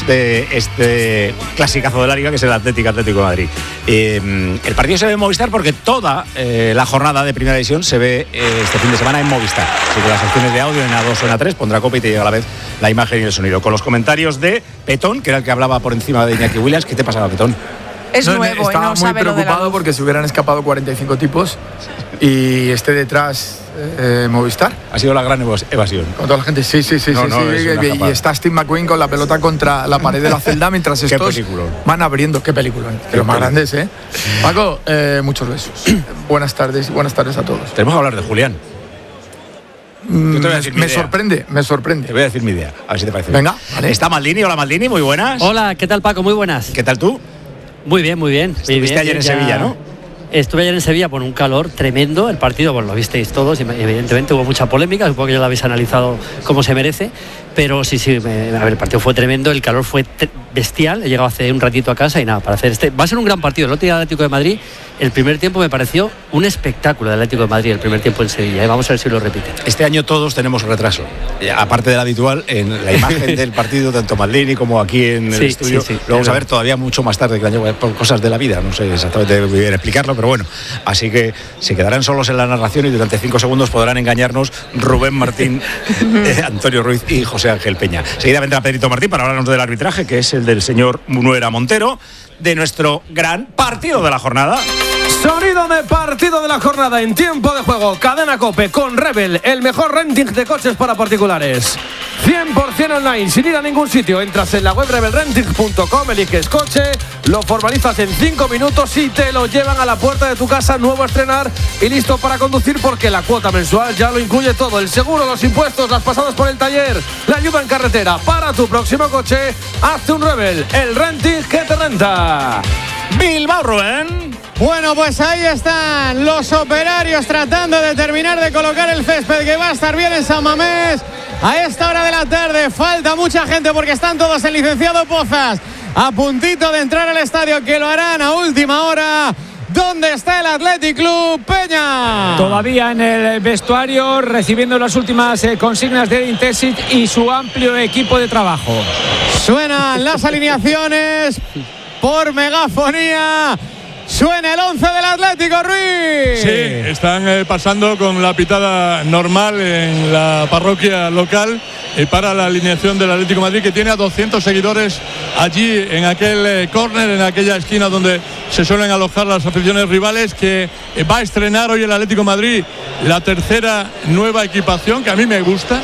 de este clasicazo de la Liga, que es el Atlético de Madrid. El partido se ve en Movistar porque toda la jornada de Primera División se ve este fin de semana en Movistar. Así que las opciones de audio en A2 o en A3 pondrá Cope y te llega a la vez la imagen y el sonido. Con los comentarios de Petón, que era el que hablaba por encima de Iñaki Williams. ¿Qué te pasaba, Petón? Es nuevo, estaba muy preocupado porque se hubieran escapado 45 tipos y esté detrás Movistar. Ha sido la gran evasión. Con toda la gente, sí. Y está Steve McQueen con la pelota contra la pared de la celda mientras estos van abriendo. Qué película. Que los más grandes, ¿eh? Paco, muchos besos. Buenas tardes a todos. Tenemos que hablar de Julián. Me sorprende. Te voy a decir mi idea, a ver si te parece. Venga, vale. Está Maldini. Hola, Maldini, muy buenas. Hola, ¿qué tal, Paco? Muy buenas. ¿Qué tal tú? Muy bien. Estuviste ayer en Sevilla, ¿no? Estuve ayer en Sevilla por un calor tremendo. El partido, bueno, lo visteis todos, y evidentemente hubo mucha polémica, supongo que ya lo habéis analizado como se merece, pero sí, el partido fue tremendo, el calor fue bestial. He llegado hace un ratito a casa y nada, para hacer va a ser un gran partido. El otro día el Atlético de Madrid, el primer tiempo me pareció un espectáculo del Atlético de Madrid, el primer tiempo en Sevilla. Vamos a ver si lo repite. Este año todos tenemos retraso, aparte del habitual, en la imagen del partido, tanto Maldini como aquí en el estudio. Lo vamos a ver todavía mucho más tarde que el año, por cosas de la vida, no sé exactamente muy bien explicarlo, pero bueno, así que se quedarán solos en la narración y durante 5 segundos podrán engañarnos Rubén Martín, Antonio Ruiz y José Ángel Peña. Seguidamente a Pedrito Martín para hablarnos del arbitraje, que es el del señor Munuera Montero, de nuestro gran partido de la jornada. Sonido de partido de la jornada en tiempo de juego. Cadena Cope con Rebel, el mejor renting de coches para particulares. 100% online, sin ir a ningún sitio. Entras en la web rebelrenting.com, eliges coche, lo formalizas en 5 minutos y te lo llevan a la puerta de tu casa, nuevo a estrenar y listo para conducir, porque la cuota mensual ya lo incluye todo. El seguro, los impuestos, las pasadas por el taller, la ayuda en carretera. Para tu próximo coche, hazte un Rebel, el renting que te renta. Bilbao, Rubén. Bueno, pues ahí están los operarios tratando de terminar de colocar el césped, que va a estar bien en San Mamés a esta hora de la tarde. Falta mucha gente porque están todos en Licenciado Pozas a puntito de entrar al estadio, que lo harán a última hora. ¿Dónde está el Athletic Club, Peña? Todavía en el vestuario, recibiendo las últimas consignas de Intesit y su amplio equipo de trabajo. Suenan las alineaciones por megafonía. Suena el 11 del Atlético, Ruiz. Sí, están pasando con la pitada normal en la parroquia local para la alineación del Atlético de Madrid, que tiene a 200 seguidores allí en aquel córner, en aquella esquina donde se suelen alojar las aficiones rivales, que va a estrenar hoy el Atlético de Madrid la tercera nueva equipación, que a mí me gusta,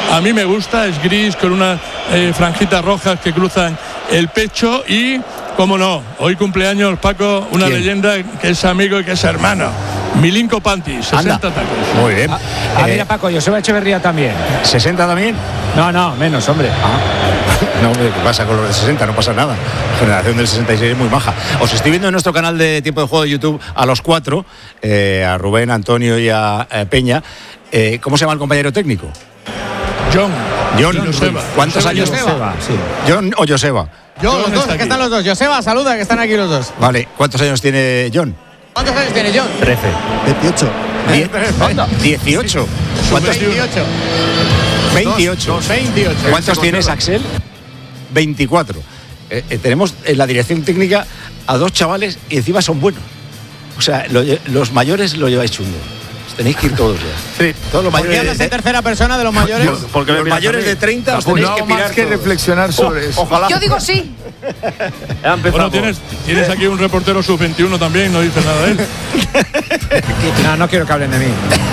es gris con unas franjitas rojas que cruzan el pecho y, cómo no, hoy cumpleaños, Paco, una leyenda que es amigo y que es hermano. Milinko Pantic, 60 tacos. Muy bien. Mira, Paco, Joseba Echeverría también. ¿60 también? No, menos, hombre. No, hombre, ¿qué pasa con los de 60? No pasa nada. La generación del 66 es muy maja. Os estoy viendo en nuestro canal de Tiempo de Juego de YouTube a los 4, a Rubén, a Antonio y a Peña. ¿Cómo se llama el compañero técnico? John. Joseba. ¿Cuántos años? Joseba. Sí. ¿John o Joseba? Los dos, que están los dos. Joseba, saluda, que están aquí los dos. Vale, ¿cuántos años tiene John? ¿Cuántos años tiene John? 13. 28. 18. ¿Cuántos? 28. 28. 28. ¿Cuántos tienes, Axel? 24. Tenemos en la dirección técnica a 2 chavales y encima son buenos. O sea, los mayores lo lleváis chungo. Tenéis que ir todos ya. Sí, todos los mayores. ¿Por qué hablas en tercera persona de los mayores? Porque los mayores de 30 os tenéis que pirar. Más que reflexionar sobre eso. Ojalá. Yo digo sí. Bueno, tienes aquí un reportero sub-21 también, no dice nada de él. No quiero que hablen de mí.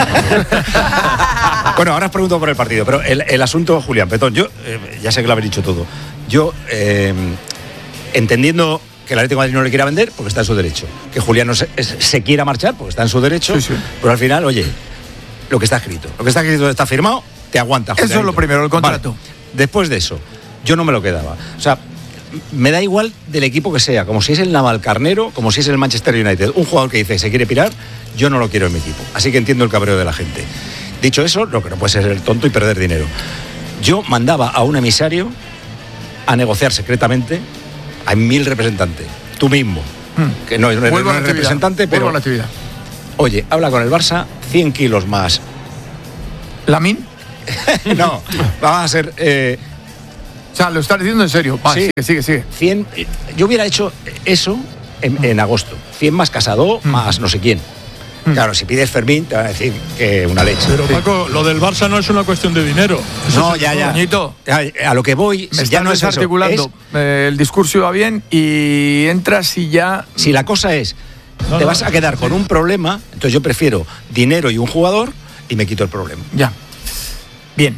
Bueno, ahora os pregunto por el partido, pero el asunto, Julián Petón, yo ya sé que lo habéis dicho todo. Yo, entendiendo que el Atlético de Madrid no le quiera vender, porque está en su derecho. Que Julián no se quiera marchar, porque está en su derecho. Sí. Pero al final, oye, lo que está escrito está firmado, te aguanta, Julián. Eso es lo primero, el contrato. Vale. Después de eso, yo no me lo quedaba. O sea, me da igual del equipo que sea, como si es el Navalcarnero, como si es el Manchester United. Un jugador que dice que se quiere pirar, yo no lo quiero en mi equipo. Así que entiendo el cabreo de la gente. Dicho eso, lo que no puede ser el tonto y perder dinero. Yo mandaba a un emisario a negociar secretamente a 1000 representantes. Tú mismo. Que no es representante, pero... la actividad. Oye, habla con el Barça, 100 kilos más. ¿Lamin? No, vamos a ser... O sea, lo estás diciendo en serio. Va, sí. Sigue. 100, yo hubiera hecho eso en agosto. 100 más Casado, más no sé quién. Claro, si pides Fermín, te van a decir que una leche. Pero Paco, lo del Barça no es una cuestión de dinero. No, ya. A lo que voy, me ya no es desarticulando. El discurso iba bien y entras y ya. Si la cosa es, te vas a quedar con un problema, entonces yo prefiero dinero y un jugador y me quito el problema. Ya. Bien.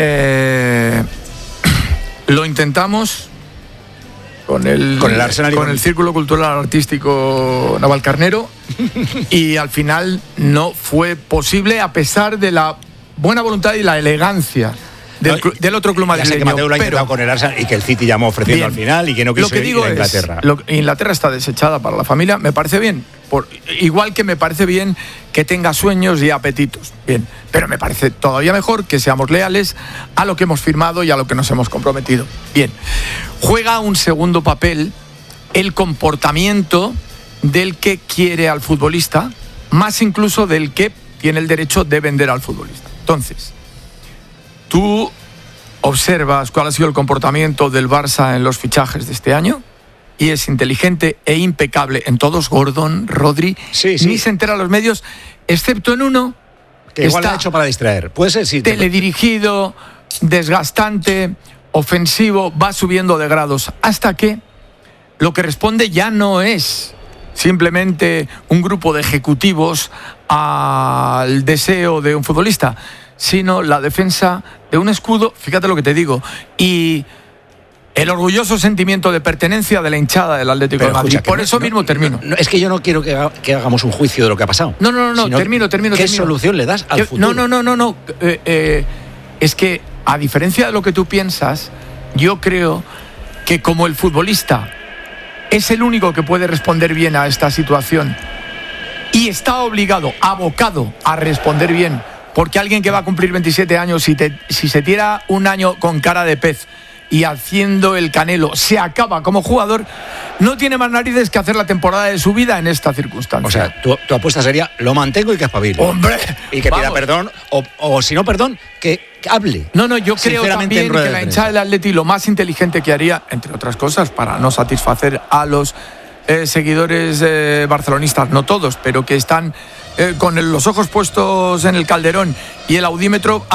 Lo intentamos con el Arsenal, con el Círculo Cultural Artístico Navalcarnero y al final no fue posible, a pesar de la buena voluntad y la elegancia del otro club madrileño. Ya sé que Mateo lo ha intentado con el Arsenal y que el City llamó ofreciendo al final y que no quiso ir a Inglaterra. Inglaterra está desechada para la familia, me parece bien. Igual que me parece bien que tenga sueños y apetitos. Bien, pero me parece todavía mejor que seamos leales a lo que hemos firmado y a lo que nos hemos comprometido. Bien, juega un segundo papel el comportamiento del que quiere al futbolista, más incluso del que tiene el derecho de vender al futbolista. Entonces, tú observas cuál ha sido el comportamiento del Barça en los fichajes de este año y es inteligente e impecable en todos. Gordon, Rodri, ni se entera a los medios, excepto en uno que igual lo ha hecho para distraer. Puede ser, sí. Teledirigido, desgastante, ofensivo, va subiendo de grados hasta que lo que responde ya no es simplemente un grupo de ejecutivos al deseo de un futbolista, sino la defensa de un escudo, fíjate lo que te digo, y el orgulloso sentimiento de pertenencia de la hinchada del Atlético de Madrid. Por eso mismo termino. Es que yo no quiero que hagamos un juicio de lo que ha pasado. No, termino. ¿Qué solución le das al futuro? No. Es que, a diferencia de lo que tú piensas, yo creo que como el futbolista es el único que puede responder bien a esta situación y está abocado a responder bien, porque alguien que va a cumplir 27 años, si se tira un año con cara de pez y haciendo el Canelo se acaba como jugador, no tiene más narices que hacer la temporada de su vida en esta circunstancia. O sea, tu apuesta sería, lo mantengo y que espabile. ¡Hombre! Y que pida perdón, o si no perdón, que hable. No, yo creo también que la hinchada del Atleti lo más inteligente que haría, entre otras cosas, para no satisfacer a los seguidores barcelonistas, no todos, pero que están con los ojos puestos en el Calderón y el audímetro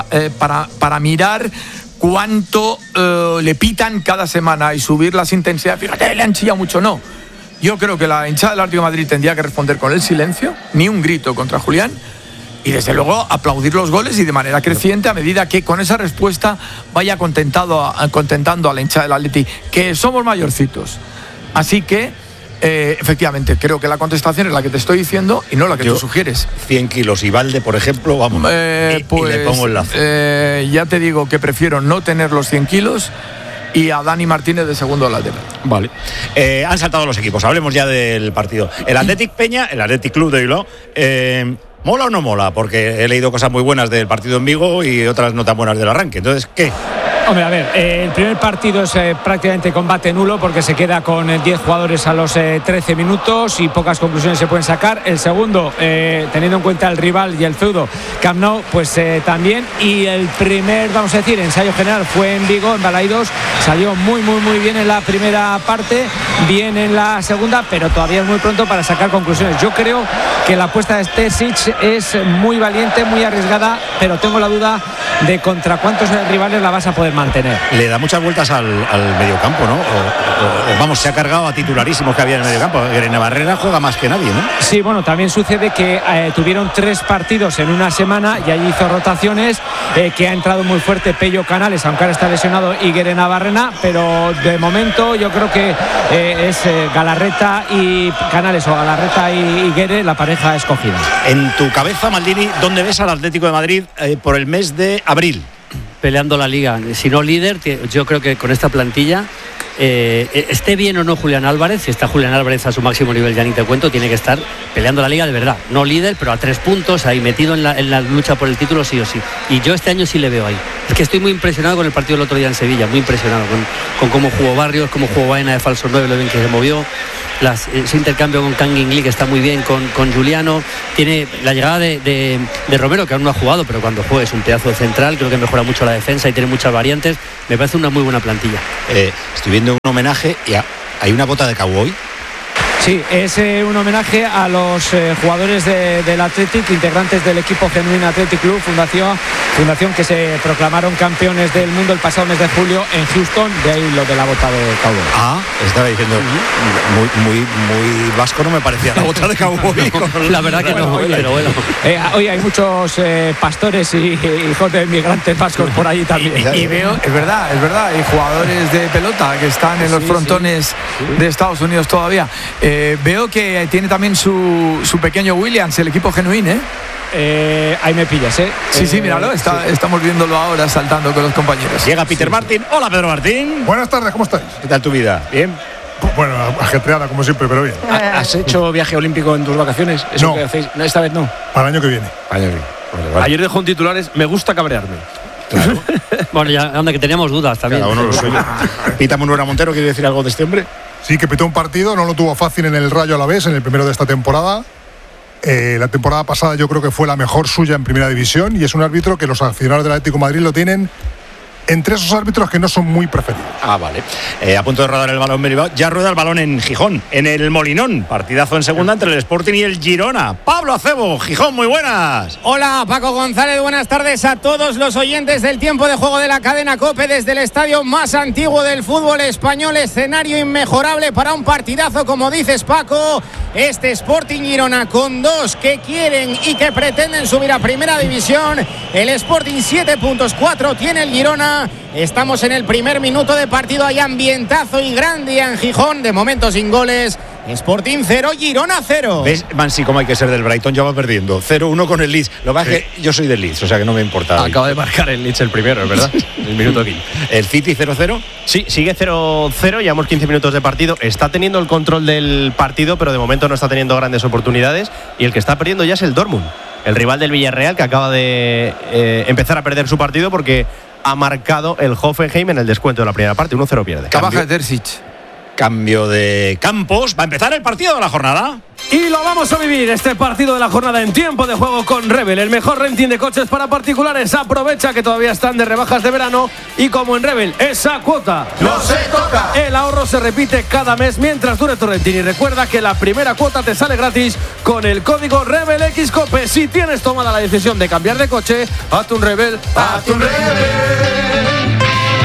para mirar cuánto le pitan cada semana y subir las intensidades. Fíjate, le han chillado mucho. No, yo creo que la hinchada del Atlético de Madrid tendría que responder con el silencio, ni un grito contra Julián, y desde luego aplaudir los goles y de manera creciente a medida que con esa respuesta vaya contentando a la hinchada del Atlético, que somos mayorcitos. Así que efectivamente, creo que la contestación es la que te estoy diciendo y no la que tú sugieres. 100 kilos y Valde, por ejemplo, vamos, y le pongo el lazo. Ya te digo que prefiero no tener los 100 kilos y a Dani Martínez de segundo lateral. Vale. Han saltado los equipos, hablemos ya del partido. El Athletic Peña, el Athletic Club de Bilbao, ¿mola o no mola? Porque he leído cosas muy buenas del partido en Vigo y otras no tan buenas del arranque. Entonces, ¿qué? Hombre, a ver, el primer partido es prácticamente combate nulo porque se queda con 10 jugadores a los 13 minutos y pocas conclusiones se pueden sacar. El segundo, teniendo en cuenta el rival y el feudo, Camp Nou, pues también. Y el primer, vamos a decir, ensayo general fue en Vigo, en Balaidos. Salió muy bien en la primera parte, bien en la segunda, pero todavía es muy pronto para sacar conclusiones. Yo creo que la apuesta de Terzic es muy valiente, muy arriesgada, pero tengo la duda de contra cuántos rivales la vas a poder mantener. Le da muchas vueltas al mediocampo, ¿no? Vamos, se ha cargado a titularísimos que había en el mediocampo. Navarrena juega más que nadie, ¿no? Sí, bueno, también sucede que tuvieron 3 partidos en una semana y allí hizo rotaciones, que ha entrado muy fuerte Pello Canales, aunque ahora está lesionado, y Navarrena, pero de momento yo creo que es Galarreta y Canales, o Galarreta y Guere, la pareja escogida. En tu cabeza, Maldini, ¿dónde ves al Atlético de Madrid por el mes de abril? Peleando la liga, si no líder, yo creo que con esta plantilla esté bien o no Julián Álvarez, si está Julián Álvarez a su máximo nivel, ya ni te cuento, tiene que estar peleando la Liga de verdad, no líder, pero a 3 puntos, ahí metido en la lucha por el título sí o sí. Y yo este año sí le veo ahí. Es que estoy muy impresionado con el partido del otro día en Sevilla, muy impresionado con cómo jugó Barrios, cómo jugó Baena de falso 9, lo bien que se movió. Ese intercambio con Kangin Lee, que está muy bien, con Juliano. Tiene la llegada de Romero, que aún no ha jugado, pero cuando juegue es un pedazo de central. Creo que mejora mucho la defensa y tiene muchas variantes. Me parece una muy buena plantilla. Estoy viendo un homenaje y hay una bota de cowboy. Sí, es un homenaje a los jugadores del Athletic, integrantes del equipo Genuine Athletic Club, fundación que se proclamaron campeones del mundo el pasado mes de julio en Houston, de ahí lo de la bota de cowboy. Estaba diciendo, muy vasco no me parecía la bota de cowboy. La verdad que no, pero bueno. Hoy hay muchos pastores y hijos de inmigrantes vascos por ahí también. Y veo, es verdad, hay jugadores de pelota que están en los frontones de Estados Unidos todavía. Veo que tiene también su pequeño Williams, el equipo Genuine, ahí me pillas, Sí, míralo, estamos viéndolo ahora saltando con los compañeros. Llega Peter Martin. Hola, Pedro Martín. Buenas tardes, ¿cómo estáis? ¿Qué tal tu vida? ¿Bien? Bueno, ajetreada como siempre, pero bien. ¿Has hecho viaje olímpico en tus vacaciones? No. Que hacéis? No, esta vez no. Para el año que viene. Vale. Ayer dejó en titulares, me gusta cabrearme. Claro. Bueno, ya, anda, que teníamos dudas también. Cada uno lo suyo. Pita Manuela Montero, ¿quiere decir algo de este hombre? Sí, que pitó un partido, no lo tuvo fácil en el Rayo Alavés, en el primero de esta temporada. La temporada pasada yo creo que fue la mejor suya en Primera División y es un árbitro que los aficionados del Atlético de Madrid lo tienen entre esos árbitros que no son muy preferidos. Vale. A punto de rodar el balón Bilbao. Ya rueda el balón en Gijón, en el Molinón. Partidazo en segunda entre el Sporting y el Girona. Pablo Acebo, Gijón, muy buenas. Hola, Paco González, buenas tardes a todos los oyentes del tiempo de juego de la cadena COPE desde el estadio más antiguo del fútbol español. Escenario inmejorable para un partidazo, como dices, Paco. Este Sporting Girona con 2 que quieren y que pretenden subir a Primera División. El Sporting 7 puntos, 4 tiene el Girona. Estamos en el primer minuto de partido, hay ambientazo y grande en Gijón, de momento sin goles. Sporting 0, Girona 0. ¿Ves, Mansi, cómo hay que ser del Brighton? Ya va perdiendo 0-1 con el Leeds. Lo que pasa es que yo soy del Leeds, o sea que no me importa. Acaba de marcar el Leeds el primero, es verdad. El minuto 15. ¿El City 0-0? Sí, sigue 0-0, llevamos 15 minutos de partido. Está teniendo el control del partido, pero de momento no está teniendo grandes oportunidades. Y el que está perdiendo ya es el Dortmund, el rival del Villarreal, que acaba de empezar a perder su partido porque ha marcado el Hoffenheim en el descuento de la primera parte. 1-0 pierde. Baja Terzic. Cambio de campos. Va a empezar el partido de la jornada. Y lo vamos a vivir, este partido de la jornada en tiempo de juego con Rebel, el mejor renting de coches para particulares. Aprovecha que todavía están de rebajas de verano y como en Rebel, esa cuota no se toca. El ahorro se repite cada mes mientras dure tu renting. Y recuerda que la primera cuota te sale gratis con el código RebelXCOPE. Si tienes tomada la decisión de cambiar de coche, hazte un Rebel. ¡Hazte un Rebel!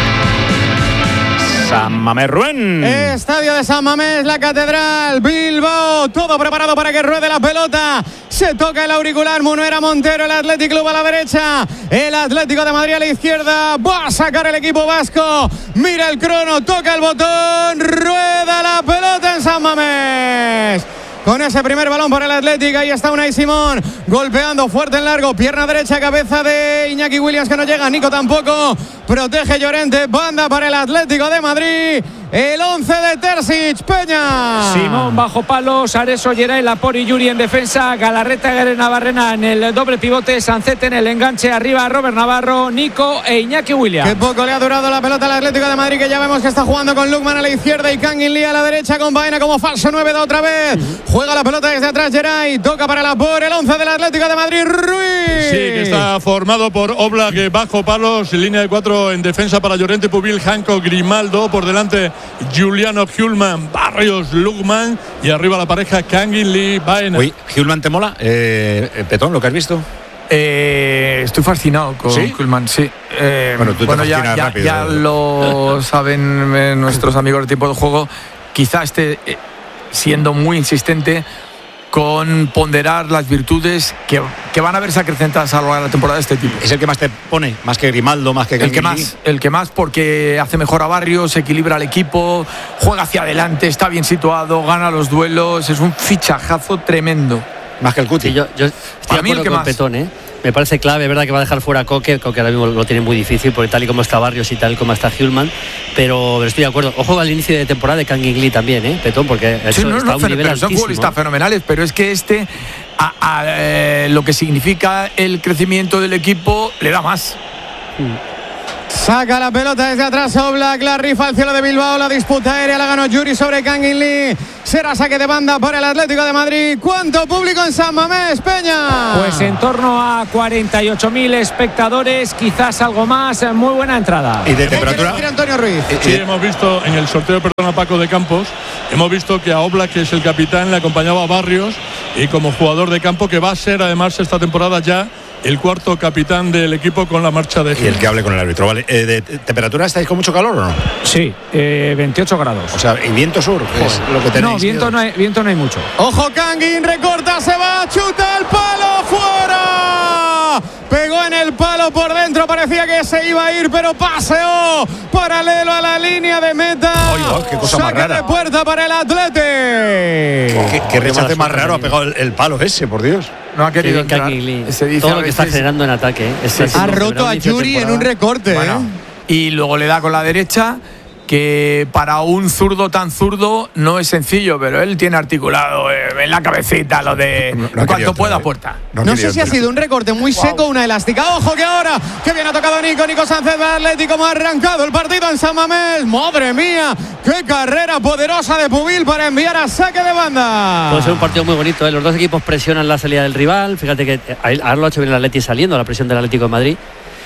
San Mamés Ruén. Estadio de San Mamés, la Catedral, Bilbao, todo preparado para que ruede la pelota. Se toca el auricular, Munuera Montero, el Athletic Club a la derecha, el Atlético de Madrid a la izquierda. Va a sacar el equipo vasco. Mira el crono, toca el botón, rueda la pelota en San Mamés. Con ese primer balón para el Atlético, ahí está Unai Simón, golpeando fuerte en largo, pierna derecha, cabeza de Iñaki Williams que no llega, Nico tampoco, protege Llorente, banda para el Atlético de Madrid, el 11 de Terzic, Peña. Simón bajo palos, Areso, Geray, Lapori, Yuri en defensa, Galarreta, Garena Barrena en el doble pivote, Sancete en el enganche, arriba Robert Navarro, Nico e Iñaki Williams. Qué poco le ha durado la pelota al Atlético de Madrid, que ya vemos que está jugando con Lukman a la izquierda y Kangin Lee a la derecha, con Baena como falso 9 de otra vez. Juega la pelota desde atrás Geray, toca para Lapor, el 11 del Atlético de Madrid, Ruiz. Sí, que está formado por Oblak bajo palos, línea de 4 en defensa para Llorente, Pubil, Hancock, Grimaldo, por delante Juliano, Hjulman, Barrios, Lukman y arriba la pareja Kangin Lee, Baena. Uy, Hjulman, ¿te mola? Petón, ¿lo que has visto? Estoy fascinado con Hjulman, sí. Bueno, ya lo saben nuestros amigos de tiempo de juego. Quizá esté siendo muy insistente con ponderar las virtudes que van a verse acrecentadas a lo largo de la temporada de este tipo. ¿Es el que más te pone? ¿Más que Grimaldo, más que el que más, porque hace mejor a Barrios, equilibra al equipo, juega hacia adelante, está bien situado, gana los duelos, es un fichajazo tremendo. Más que el Cuti. Sí, yo estoy de acuerdo con Petón, Me parece clave, es verdad que va a dejar fuera a Coque ahora mismo lo tiene muy difícil, porque tal y como está Barrios y tal como está Hjulmán, pero estoy de acuerdo. Ojo al inicio de temporada de Kang In Lee también, Petón, porque está a un nivel altísimo. Son futbolistas fenomenales, pero es que lo que significa el crecimiento del equipo le da más. Saca la pelota desde atrás Oblak, la rifa al cielo de Bilbao, la disputa aérea la ganó Yuri sobre Kang In Lee. Será saque de banda para el Atlético de Madrid. ¿Cuánto público en San Mamés, Peña? Pues en torno a 48.000 espectadores, quizás algo más. Muy buena entrada. ¿Y de temperatura? Antonio Ruiz. Sí, hemos visto en el sorteo, a Paco de Campos, hemos visto que a Oblak, que es el capitán, le acompañaba a Barrios, y como jugador de campo, que va a ser además esta temporada ya el cuarto capitán del equipo con la marcha de Gil. Y el que hable con el árbitro, ¿vale? ¿De temperatura estáis con mucho calor o no? Sí, 28 grados. O sea, ¿y viento sur? Es lo que tenéis. No, viento no hay mucho. Ojo, Kang In, recorta, se va, chuta el palo, fuera. Pegó en el palo por dentro, parecía que se iba a ir, pero paseó paralelo a la línea de meta. Oiga, qué cosa más rara. De puerta para el Atleti. ¿Qué rechace más raro ha pegado el palo ese, por Dios? No ha querido entrar. Todo lo que está generando en ataque. Ha roto a Yuri en un recorte. Bueno, y luego le da con la derecha, que para un zurdo tan zurdo no es sencillo, pero él tiene articulado en la cabecita lo de cuanto pueda puerta. No sé si ha sido un recorte muy seco o una elástica. Ojo que ahora, que bien ha tocado Nico Sánchez de Atlético, como ha arrancado el partido en San Mamés. Madre mía, qué carrera poderosa de Pubil para enviar a saque de banda. Puede ser un partido muy bonito, Los dos equipos presionan la salida del rival. Fíjate que ahora lo ha hecho bien el Atleti saliendo a la presión del Atlético de Madrid.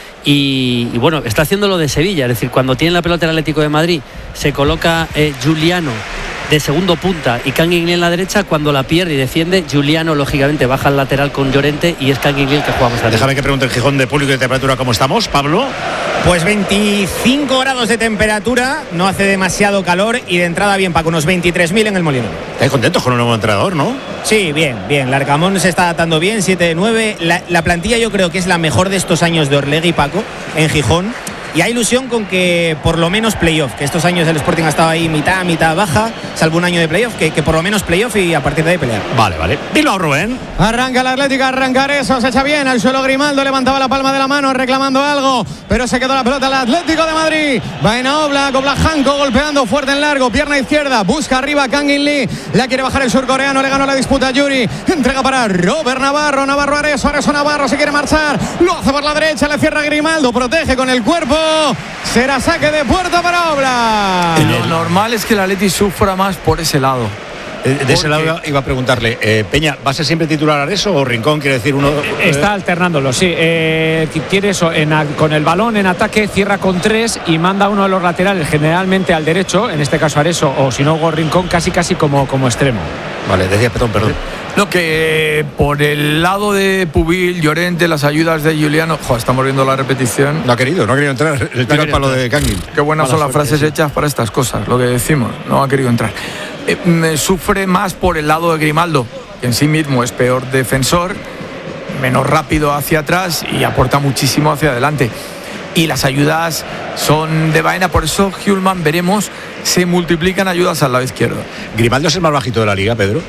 Y bueno, está haciendo lo de Sevilla, es decir, cuando tiene la pelota el Atlético de Madrid se coloca Giuliano de segundo punta y Kang In Lee en la derecha. Cuando la pierde y defiende, Giuliano lógicamente baja al lateral con Llorente y es Kang In Lee el que jugamos arriba. Déjame que pregunte el Gijón de público y de temperatura cómo estamos, Pablo. Pues 25 grados de temperatura, no hace demasiado calor y de entrada bien, Paco, unos 23.000 en el Molinón. Estáis contentos con un nuevo entrenador, ¿no? Sí, bien. Larcamón se está adaptando bien, 7 de 9. La plantilla yo creo que es la mejor de estos años de Orlegui, Paco, en Gijón. Y hay ilusión con que por lo menos playoff, que estos años el Sporting ha estado ahí mitad baja, salvo un año de playoff, que por lo menos playoff y a partir de ahí pelear. Vale. Dilo, Rubén. Arranca el Atlético, arrancar eso, se echa bien al suelo Grimaldo, levantaba la palma de la mano reclamando algo, pero se quedó la pelota el Atlético de Madrid. Va en Oblak, Janko golpeando fuerte en largo, pierna izquierda, busca arriba Kang In Lee, la quiere bajar el surcoreano, le ganó la disputa a Yuri, entrega para Robert Navarro Areso Navarro se quiere marchar, lo hace por la derecha, le cierra Grimaldo, protege con el cuerpo. Será saque de puerta para Oblak. Lo normal es que el Atleti sufra más por ese lado. De ese lado iba a preguntarle, Peña, ¿va a ser siempre titular Areso o Rincón? Quiere decir uno. Está alternándolo, sí. Quiere eso, con el balón en ataque, cierra con 3 y manda uno de los laterales, generalmente al derecho, en este caso Areso, o si no, Rincón, casi como extremo. Vale, decía perdón. Lo que por el lado de Pubil, Llorente, las ayudas de Giuliano. Estamos viendo la repetición. No ha querido entrar. El tiro al palo de Kang In Lee. Qué buenas son las frases hechas para estas cosas, lo que decimos. No ha querido entrar. Sufre más por el lado de Grimaldo, que en sí mismo es peor defensor, menos rápido hacia atrás y aporta muchísimo hacia adelante. Y las ayudas son de vaina, por eso Hjulmán, veremos, se multiplican ayudas al lado izquierdo. ¿Grimaldo es el más bajito de la liga, Pedro?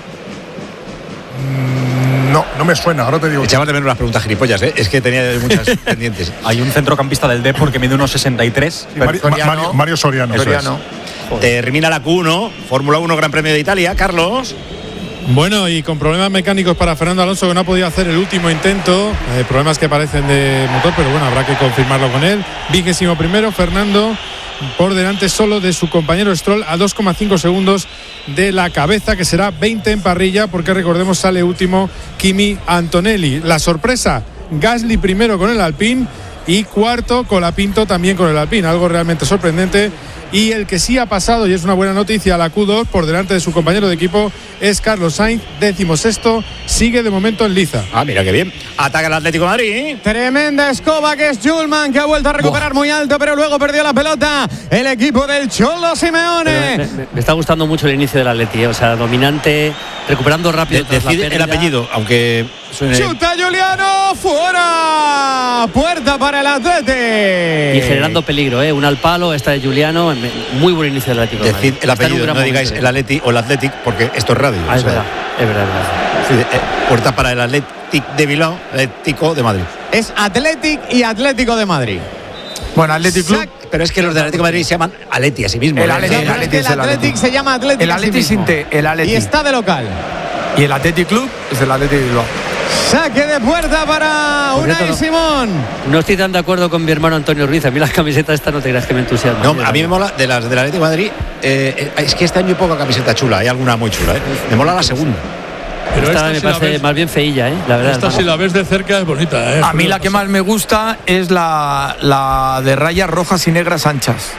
No me suena, ahora te digo. Echaba de menos las preguntas gilipollas, es que tenía muchas pendientes. Hay un centrocampista del Depor que mide unos 63. Mario Soriano. Termina la Q1, Fórmula 1 Gran Premio de Italia, Carlos. Bueno, y con problemas mecánicos para Fernando Alonso, que no ha podido hacer el último intento, problemas que parecen de motor, pero bueno, habrá que confirmarlo con él. 21º, Fernando por delante solo de su compañero Stroll a 2,5 segundos de la cabeza, que será 20 en parrilla, porque recordemos sale último Kimi Antonelli. La sorpresa, Gasly primero con el Alpine y cuarto Colapinto también con el Alpine, algo realmente sorprendente. Y el que sí ha pasado, y es una buena noticia, a la Q2 por delante de su compañero de equipo es Carlos Sainz, 16º, sigue de momento en liza. Mira qué bien. Ataca el Atlético de Madrid. Tremenda escoba que es Hjulmán, que ha vuelto a recuperar muy alto, pero luego perdió la pelota el equipo del Cholo Simeone. Me está gustando mucho el inicio del Atleti, o sea, dominante, recuperando rápido. Decide el apellido, aunque suene. Chuta Giuliano, fuera, puerta para el Atleti. Y generando peligro, un al palo, esta de Giuliano. Muy buen inicio del Atlético. Decid el apellido, no digáis el Atleti o el Athletic, porque esto es radio. Es verdad. Puerta para el Athletic de Bilbao, Atlético de Madrid. Es Athletic y Atlético de Madrid. Bueno, Athletic Club. Pero es que los del Atlético de Madrid se llaman Atleti a sí mismo. El Athletic se llama Athletic. El Athletic Sinte, el Athletic. Y está de local. Y el Athletic Club es el Athletic Bilbao. Saque de puerta para Unai Simón. No estoy tan de acuerdo con mi hermano Antonio Ruiz. A mí las camisetas estas no te creas que me entusiasman. No, a mí me mola de las del Atlético de Madrid. Es que este año hay poca camiseta chula. Hay alguna muy chula. Me mola la segunda. Pero esta me parece más bien feilla, la verdad. Esta si la ves de cerca es bonita. A mí la que más me gusta es la de rayas rojas y negras anchas.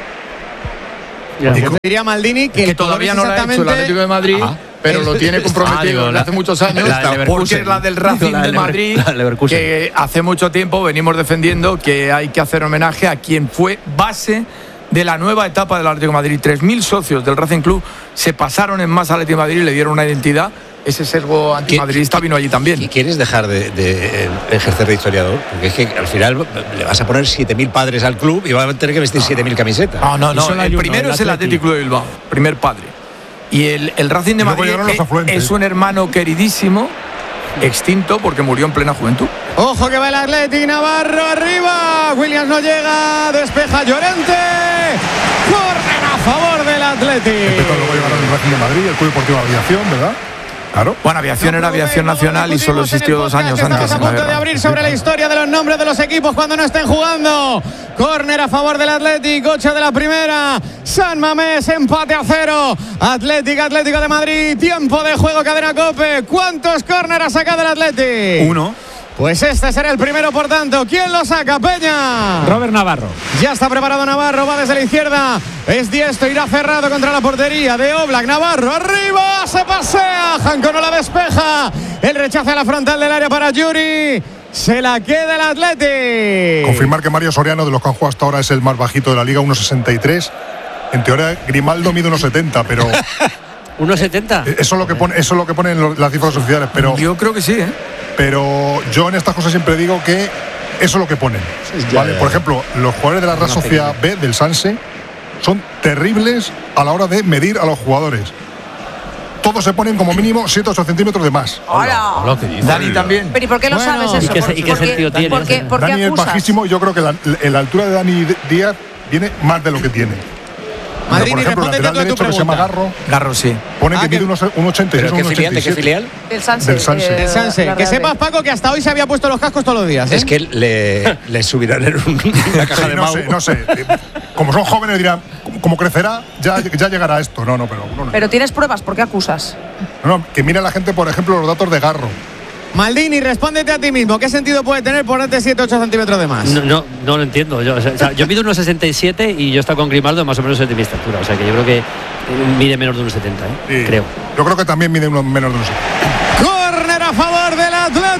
Diría Maldini que todavía no la ha hecho el Atlético de Madrid. Pero lo tiene comprometido desde hace muchos años, porque es la del Racing de Madrid, que hace mucho tiempo venimos defendiendo que hay que hacer homenaje a quien fue base de la nueva etapa del Atlético de Madrid. 3.000 socios del Racing Club se pasaron en más Atlético de Madrid y le dieron una identidad. Ese sesgo antimadridista vino allí también. ¿Y quieres dejar de ejercer de historiador? Porque es que al final le vas a poner 7.000 padres al club y van a tener que vestir 7.000 camisetas. No. El primero es el Atlético Club de Bilbao, primer padre. Y el Racing de Madrid es un hermano queridísimo, extinto porque murió en plena juventud. Ojo que va el Athletic, Navarro arriba. Williams no llega, despeja Llorente. Corren a favor del Athletic. Luego llegaron el Racing de Madrid, el Club Deportivo Aviación, ¿verdad? Claro. Bueno, Aviación era Aviación Nacional y solo existió 2 años antes. Estamos a punto de abrir sobre la historia de los nombres de los equipos cuando no estén jugando. Córner a favor del Athletic, 8 de la primera. San Mamés, empate a 0. Atlético de Madrid, tiempo de juego, cadena COPE. ¿Cuántos córner ha sacado el Athletic? 1. Pues este será el primero, por tanto. ¿Quién lo saca, Peña? Robert Navarro. Ya está preparado Navarro, va desde la izquierda. Es diestro, irá cerrado contra la portería de Oblak. Navarro arriba, se pasea. Janko no la despeja. El rechace a la frontal del área para Yuri. Se la queda el Athletic. Confirmar que Mario Soriano, de los que han jugado hasta ahora, es el más bajito de la liga, 1,63. En teoría, Grimaldo mide 1,70, pero... ¿1,70? Eso es lo que ponen las cifras oficiales, pero... Yo creo que sí, Pero yo en estas cosas siempre digo que eso es lo que ponen. ¿Vale? Por ejemplo, los jugadores de la Real Sociedad B, del Sanse, son terribles a la hora de medir a los jugadores. Todos se ponen como mínimo 7 o 8 centímetros de más. Hola. Dani también. Pero ¿y por qué lo sabes eso? ¿Y qué sentido tiene? ¿Por qué Dani es bajísimo y yo creo que la altura de Dani Díaz viene más de lo que tiene. Madrid, por ejemplo, el lateral derecho que se llama Garro, sí. Pone que mide un 86. ¿De qué filial? Del Sanse. Del Sanse. Que sepas, Paco, que hasta hoy se había puesto los cascos todos los días. Es que le subirán en una caja de Mau. No sé. Como son jóvenes dirán, como crecerá, ya llegará esto. No, pero... Pero tienes pruebas, ¿por qué acusas? No, que mira la gente, por ejemplo, los datos de Garro. Maldini, respóndete a ti mismo. ¿Qué sentido puede tener ponerte 7 o 8 centímetros de más? No lo entiendo. Yo mido 1,67 y yo he estado con Grimaldo más o menos de mi estatura. O sea que yo creo que mide menos de 1,70, sí, creo. Yo creo que también mide menos de 1,70. Córner a favor del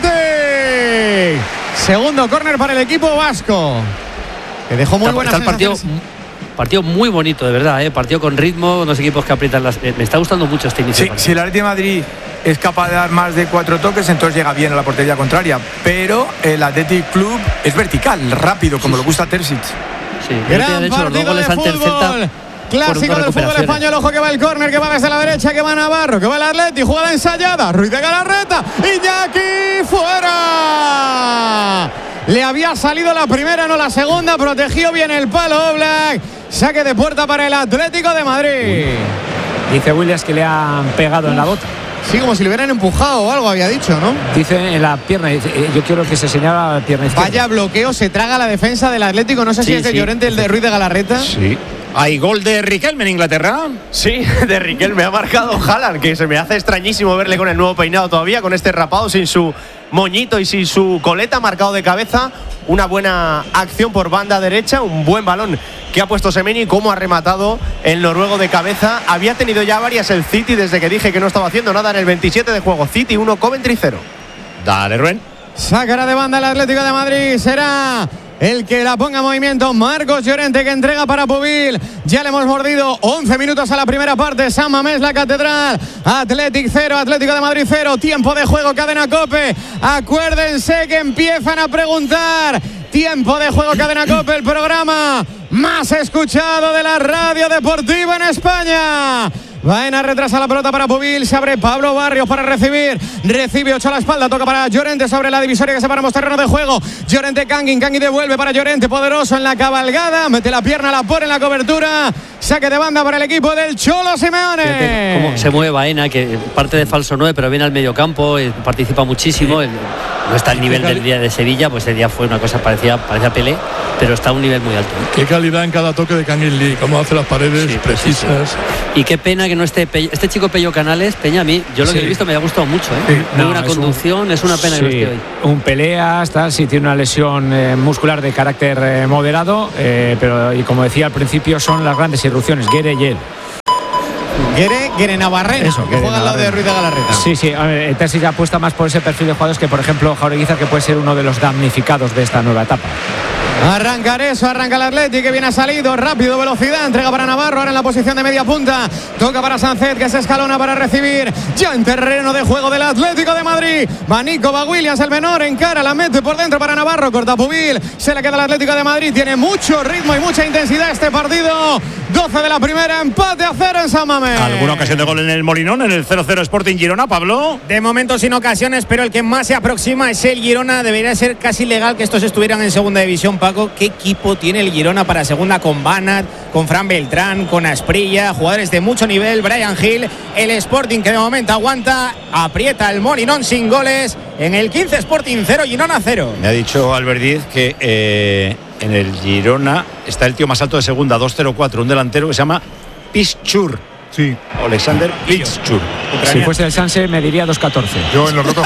Athletic. Segundo córner para el equipo vasco. Que dejó muy buena Partido muy bonito, de verdad, partido con ritmo, unos equipos que aprietan me está gustando mucho este inicio. Sí, si el Atlético de Madrid es capaz de dar más de 4 toques, entonces llega bien a la portería contraria. Pero el Athletic Club es vertical, rápido, como le gusta a Terzic. Sí, gran partido de fútbol. Clásico del fútbol español. Ojo que va el córner, que va desde la derecha, que va Navarro, que va el Athletic, jugada ensayada, Ruiz de Galarreta, Iñaki fuera. Le había salido la primera, no la segunda, protegió bien el palo Oblak. Saque de puerta para el Atlético de Madrid. Dice Williams que le han pegado en la bota. Sí, como si le hubieran empujado o algo, había dicho, ¿no? Dice en la pierna, yo quiero que se señala la pierna izquierda. Vaya bloqueo, se traga la defensa del Atlético. No sé si es de Llorente, el de Ruiz de Galarreta. Sí. ¿Hay gol de Riquelme en Inglaterra? Sí, de Riquelme ha marcado Haaland, que se me hace extrañísimo verle con el nuevo peinado todavía, con este rapado, sin su moñito y sin su coleta, marcado de cabeza. Una buena acción por banda derecha, un buen balón que ha puesto Semeni, cómo ha rematado el noruego de cabeza. Había tenido ya varias el City desde que dije que no estaba haciendo nada en el 27 de juego. City 1, Coventry 0. Dale, Rubén. Sacará de banda el Atlético de Madrid. Será el que la ponga en movimiento Marcos Llorente, que entrega para Pubil. Ya le hemos mordido 11 minutos a la primera parte. San Mamés, la Catedral. Athletic 0, Atlético de Madrid 0. Tiempo de juego, cadena COPE. Acuérdense que empiezan a preguntar. Tiempo de juego, cadena COPE, el programa más escuchado de la radio deportiva en España. Baena retrasa la pelota para Pubil. Se abre Pablo Barrios para recibir. Recibe Ochoa a la espalda. Toca para Llorente sobre la divisoria que separamos terreno de juego. Llorente Kangin devuelve para Llorente. Poderoso en la cabalgada. Mete la pierna, la pone en la cobertura. Saque de banda para el equipo del Cholo Simeone. Cómo se mueve Baena, que parte de falso 9, pero viene al medio campo, participa muchísimo. No está al nivel del día de Sevilla, pues ese día fue una cosa parecía Pelé, pero está a un nivel muy alto. Qué calidad en cada toque de Kangin Lee, cómo hace las paredes precisas. Y qué pena que no esté este chico Pello Canales. Peña, a mí, yo lo que he visto me ha gustado mucho. Muy buena conducción, es una pena que no esté hoy. Un pelea, sí tiene una lesión muscular de carácter moderado, pero y como decía al principio, son las grandes irrupciones, Guere y él. Guere Navarrena, eso, que juega al lado de Ruiz de Galarreta. Sí, el Terzi ya apuesta más por ese perfil de jugadores que, por ejemplo, Jaureguizar, que puede ser uno de los damnificados de esta nueva etapa. Arranca eso, arranca el Atleti, que viene ha salido, rápido, velocidad, entrega para Navarro, ahora en la posición de media punta, toca para Sánchez, que se escalona para recibir, ya en terreno de juego del Atlético de Madrid, va Nico, va Williams, el menor, encara, la mete por dentro para Navarro, corta Pubil, se le queda el Atlético de Madrid, tiene mucho ritmo y mucha intensidad este partido, 12 de la primera, empate a 0 en San Mamés. ¿Alguna ocasión de gol en el Molinón, en el 0-0 Sporting Girona, Pablo? De momento sin ocasiones, pero el que más se aproxima es el Girona. Debería ser casi legal que estos estuvieran en segunda división, Paco. ¿Qué equipo tiene el Girona para segunda con Banat, con Fran Beltrán, con Asprilla, jugadores de mucho nivel, Brian Hill, el Sporting que de momento aguanta, aprieta el Molinón sin goles, en el 15 Sporting 0, Girona 0. Me ha dicho Albert Díez que en el Girona está el tío más alto de segunda, 2.04, un delantero que se llama Piszczur. Sí. Alexander Piszczur. Si fuese el Sanse me diría 2.14. Yo en los rotos.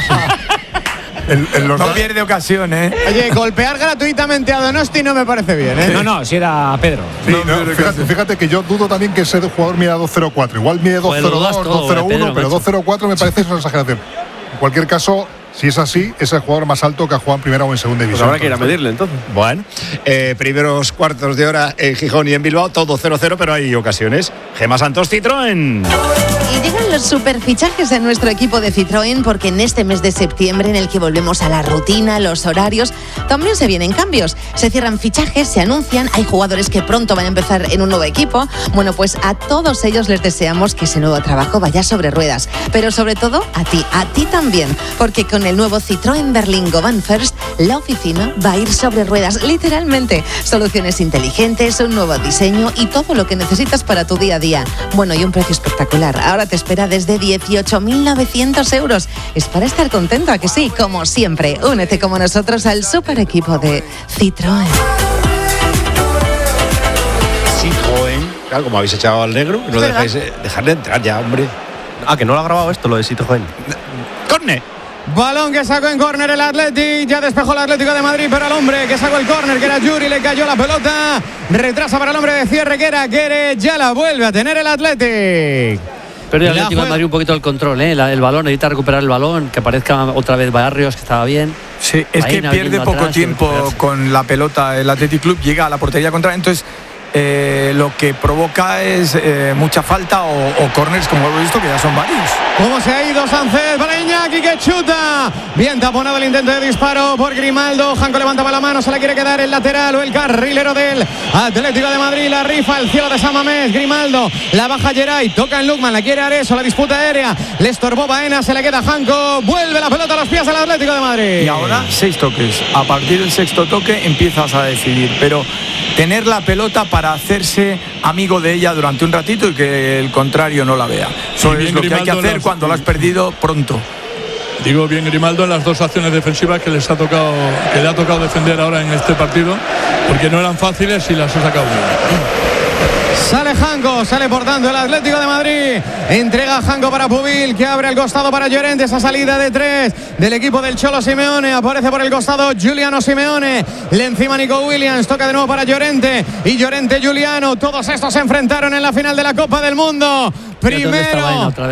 No pierde ocasión, Oye, golpear gratuitamente a Donosti no me parece bien, No, si era Pedro. Sí, fíjate que yo dudo también que ese jugador mida 2.04. Igual mide 2.02, 2.01, pero 2.04 me parece una exageración. En cualquier caso, si es así, es el jugador más alto que ha jugado en primera o en segunda división. Pues habrá que ir a medirle entonces. Bueno, primeros cuartos de hora en Gijón y en Bilbao, todo 0-0, pero hay ocasiones. Gemma Santos, Citroën. Y llegan los superfichajes en nuestro equipo de Citroën, porque en este mes de septiembre, en el que volvemos a la rutina, los horarios, también se vienen cambios. Se cierran fichajes, se anuncian, hay jugadores que pronto van a empezar en un nuevo equipo. Bueno, pues a todos ellos les deseamos que ese nuevo trabajo vaya sobre ruedas. Pero sobre todo a ti también, porque con el nuevo Citroën Berlingo Van First, la oficina va a ir sobre ruedas, literalmente. Soluciones inteligentes, un nuevo diseño y todo lo que necesitas para tu día a día. Bueno, y un precio espectacular. Ahora te espera desde 18.900 euros. Es para estar contento, ¿a que sí? Como siempre, únete como nosotros al super equipo de Citroën. Citroën, claro, como habéis echado al negro, no dejáis dejarle entrar ya, hombre. Que no lo ha grabado esto, lo de Citroën. ¡Corne! Balón que sacó en córner el Atleti, ya despejó el Atlético de Madrid, pero al hombre que sacó el córner, que era Yuri, le cayó la pelota, retrasa para el hombre de cierre, que era Guere, ya la vuelve a tener el Athletic. Pero el Atlético de Madrid un poquito el control, el balón, necesita recuperar el balón, que aparezca otra vez Barrios, que estaba bien. Sí, es que pierde poco tiempo con la pelota el Athletic Club, llega a la portería contraria, entonces lo que provoca es mucha falta o córners, como hemos visto, que ya son varios. ¿Cómo se ha ido Sánchez para Iñaki, que chuta? Bien taponado el intento de disparo por Grimaldo. Janko levantaba la mano, se la quiere quedar el lateral o el carrilero del Atlético de Madrid. La rifa al cielo de San Mamés. Grimaldo, la baja Geray, toca en Lukman, la quiere Areso, la disputa aérea. Le estorbó Baena, se le queda Janko. Vuelve la pelota a los pies del Atlético de Madrid. Y ahora 6 toques. A partir del sexto toque empiezas a decidir, pero tener la pelota para hacerse amigo de ella durante un ratito y que el contrario no la vea. Eso es lo que hay que hacer cuando la has perdido pronto. Digo bien Grimaldo en las dos acciones defensivas que le ha tocado defender ahora en este partido, porque no eran fáciles y las ha sacado bien. Sale Janko, sale por tanto el Atlético de Madrid. Entrega Janko para Pubil, que abre el costado para Llorente. Esa salida de 3 del equipo del Cholo Simeone. Aparece por el costado Giuliano Simeone. Le encima Nico Williams. Toca de nuevo para Llorente. Y Llorente Giuliano. Todos estos se enfrentaron en la final de la Copa del Mundo. Primero. Otra vez.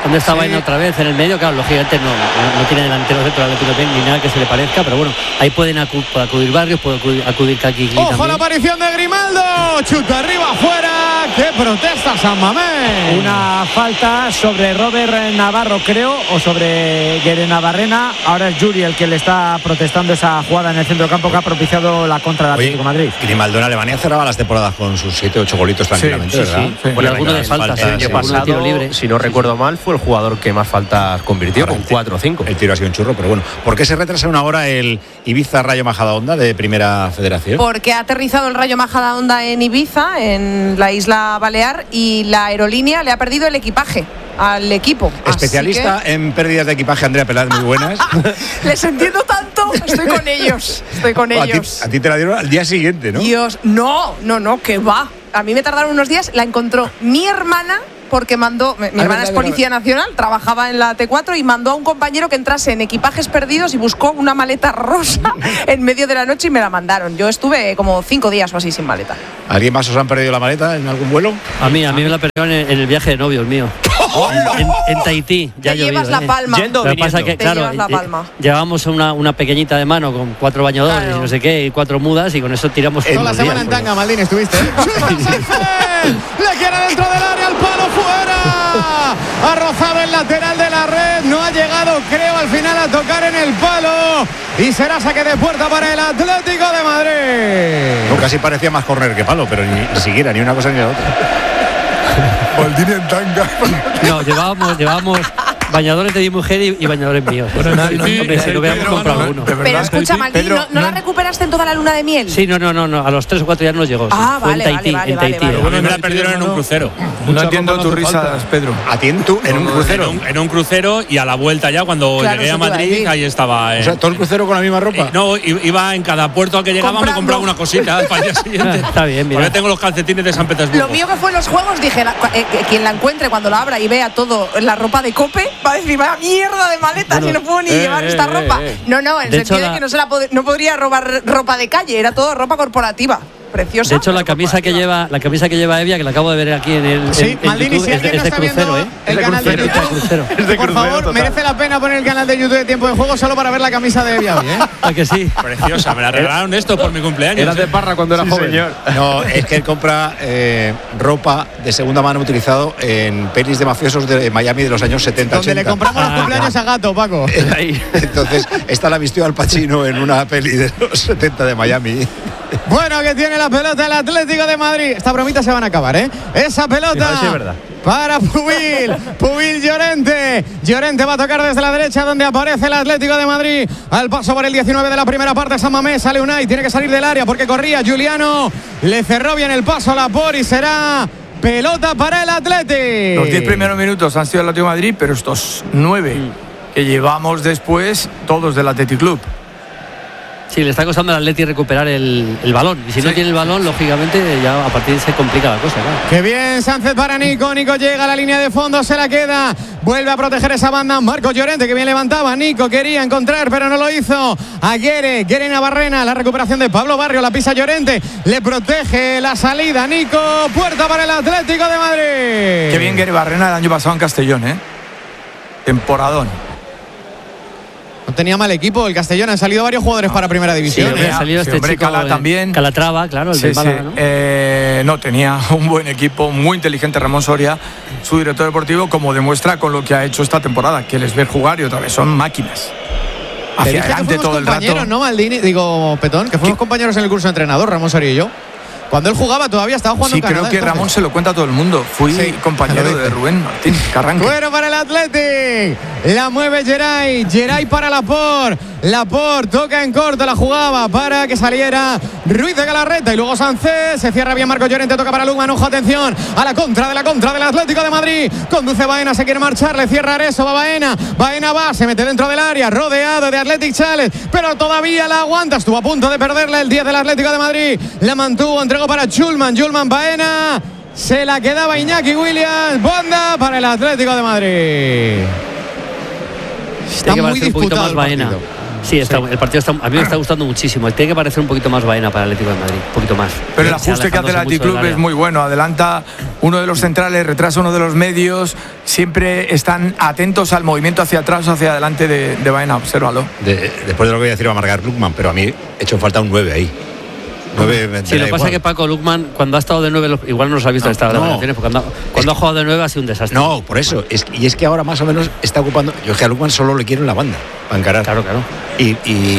¿Dónde está Baena otra vez? En el medio, claro, lógicamente no tiene delantero centro del Atlético ni nada que se le parezca, pero bueno, ahí pueden acudir Barrios, puede acudir Kaki. ¡Ojo también. la aparición de Grimaldo! ¡Chuta arriba, afuera! ¡Qué protesta San Mamés! Una falta sobre Robert Navarro, creo, o sobre Guere Navarrena. Ahora es Yuri el que le está protestando esa jugada en el centro campo que ha propiciado la contra del Atlético de Madrid. Grimaldo en Alemania cerraba las temporadas con sus 7-8 golitos tranquilamente, ¿verdad? Sí. Bueno, alguno de faltas, el año pasado, tiro libre. Si no recuerdo mal, fue el jugador que más faltas convirtió, con 4 o 5. El tiro ha sido un churro, pero bueno. ¿Por qué se retrasa una hora el Ibiza Rayo Majadahonda de Primera Federación? Porque ha aterrizado el Rayo Majadahonda en Ibiza, en la isla Balear, y la aerolínea le ha perdido el equipaje al equipo. Especialista en pérdidas de equipaje, Andrea Peláez, muy buenas. Les entiendo tanto, estoy con ellos. A ti te la dieron al día siguiente, ¿no? Dios, no, que va. A mí me tardaron unos días, la encontró mi hermana, porque mandó, mi hermana es policía nacional, trabajaba en la T4 y mandó a un compañero que entrase en equipajes perdidos y buscó una maleta rosa en medio de la noche y me la mandaron. Yo estuve como 5 días o así sin maleta. ¿Alguien más os han perdido la maleta en algún vuelo? A mí me la perdieron en el viaje de novios mío. En Tahití. Ya te llevas la palma. Lo que pasa es que, claro, llevábamos una pequeñita de mano con 4 bañadores y no sé qué, y 4 mudas, y con eso tiramos. Toda la semana en tanga, Maldini, estuviste. Le quiere dentro del área, al palo fuera. Ha rozado el lateral de la red. No ha llegado, creo, al final a tocar en el palo. Y será saque de puerta para el Atlético de Madrid. No, casi parecía más córner que palo, pero ni siquiera, ni una cosa ni la otra. Maldini en tanga. No, llevábamos bañadores de mi mujer y bañadores míos. Bueno, no habíamos comprado uno. Pero escucha, Maldini, ¿no la recuperaste en toda la luna de miel? Sí, no, a los 3 o 4 días nos llegó. Ah, sí. Vale. Bueno, me la perdieron en un crucero. No entiendo tu risa, Pedro. ¿A ti en un crucero? En un crucero, y a la vuelta ya, cuando llegué a Madrid, ahí estaba. O sea, todo el crucero con la misma ropa. No, iba en cada puerto al que llegaba, me compraba una cosita para el día siguiente. Está bien, mira. Porque tengo los calcetines de San Petersburgo. Lo mío que fue en los juegos, dije, quien la encuentre cuando la abra y vea todo la ropa de Cope, va a decir, vaya mierda de maletas, y no puedo ni llevar esta ropa. No, en el sentido de que no podría robar ropa de calle, era todo ropa corporativa. Preciosa. De hecho, la camisa que lleva Evia, que la acabo de ver aquí en el Maldini, YouTube, si alguien es de crucero, el canal de YouTube, por favor, merece la pena poner el canal de YouTube de Tiempo de Juego solo para ver la camisa de Evia hoy, ¿eh? ¿A que sí? Preciosa, me la regalaron esto por mi cumpleaños. Era de Parra cuando era joven. Señor. No, es que él compra ropa de segunda mano utilizado en pelis de mafiosos de Miami de los años 70, donde 80. Le compramos los cumpleaños a Gato, Paco. Entonces, esta la vistió Al Pacino en una peli de los 70 de Miami. Bueno, que tiene la pelota el Atlético de Madrid. Estas bromitas se van a acabar, ¿eh? Esa pelota sí, es verdad. Para Pubil Llorente. Llorente va a tocar desde la derecha, donde aparece el Atlético de Madrid. Al paso por el 19 de la primera parte, San Mamés, sale Unai, tiene que salir del área porque corría Juliano. Le cerró bien el paso a Laporte y será pelota para el Atlético. Los 10 primeros minutos han sido del Atlético de Madrid, pero estos 9 que llevamos después, todos del Athletic Club. Sí, le está costando al Atleti recuperar el balón. Y si no tiene el balón, lógicamente, ya a partir de se complica la cosa. Claro. Qué bien, Sánchez para Nico. Nico llega a la línea de fondo, se la queda. Vuelve a proteger esa banda. Marcos Llorente, que bien levantaba. Nico quería encontrar, pero no lo hizo. A Guere Navarrena. La recuperación de Pablo Barrio. La pisa Llorente. Le protege la salida. Nico. Puerta para el Atlético de Madrid. Qué bien Guere Navarrena el año pasado en Castellón, ¿eh? Temporadón. No tenía mal equipo el Castellón, han salido varios jugadores para primera división. Sí, ha salido este chico también. Calatrava, claro, el sí, de Málaga, ¿no? No, tenía un buen equipo, muy inteligente Ramón Soria, su director deportivo, como demuestra con lo que ha hecho esta temporada, que les ve jugar y otra vez son máquinas. Hacia adelante todo el rato. ¿No, Maldini? Digo, Petón, que fuimos compañeros en el curso de entrenador, Ramón Soria y yo. Cuando él jugaba todavía estaba jugando en Canadá. Creo que Ramón se lo cuenta a todo el mundo. Fui compañero de Rubén Martín Carranque. Fuera para el Athletic. La mueve Geray para Laporte. Laporte toca en corto, la jugaba para que saliera Ruiz de Galarreta y luego Sánchez. Se cierra bien Marcos Llorente, toca para Lugman. Ojo, atención a la contra del Atlético de Madrid. Conduce Baena, se quiere marchar, le cierra Areso, va Baena. Baena va, se mete dentro del área, rodeado de Athletic Challenge, pero todavía la aguanta. Estuvo a punto de perderla el 10 del Atlético de Madrid. La mantuvo, entregó para Schulman Baena. Se la quedaba Iñaki Williams. Banda para el Atlético de Madrid. Está muy disputado el partido. Sí, el partido a mí me está gustando muchísimo. Tiene que parecer un poquito más Baena para el Atlético de Madrid, un poquito más. Pero el ajuste que hace el Athletic Club es muy bueno. Adelanta uno de los centrales, retrasa uno de los medios. Siempre están atentos al movimiento hacia atrás o hacia adelante de Baena. Obsérvalo. Después de lo que voy a decir va a marcar Lukman, pero a mí he hecho falta un 9 ahí. 9, sí, lo que pasa es que Paco Lukman, cuando ha estado de 9, igual no los ha visto en estas vacaciones, porque cuando ha jugado de 9 ha sido un desastre. No, por eso. Y es que ahora más o menos está ocupando. Yo es que a Lukman solo le quiero en la banda, para encarar. Claro. Y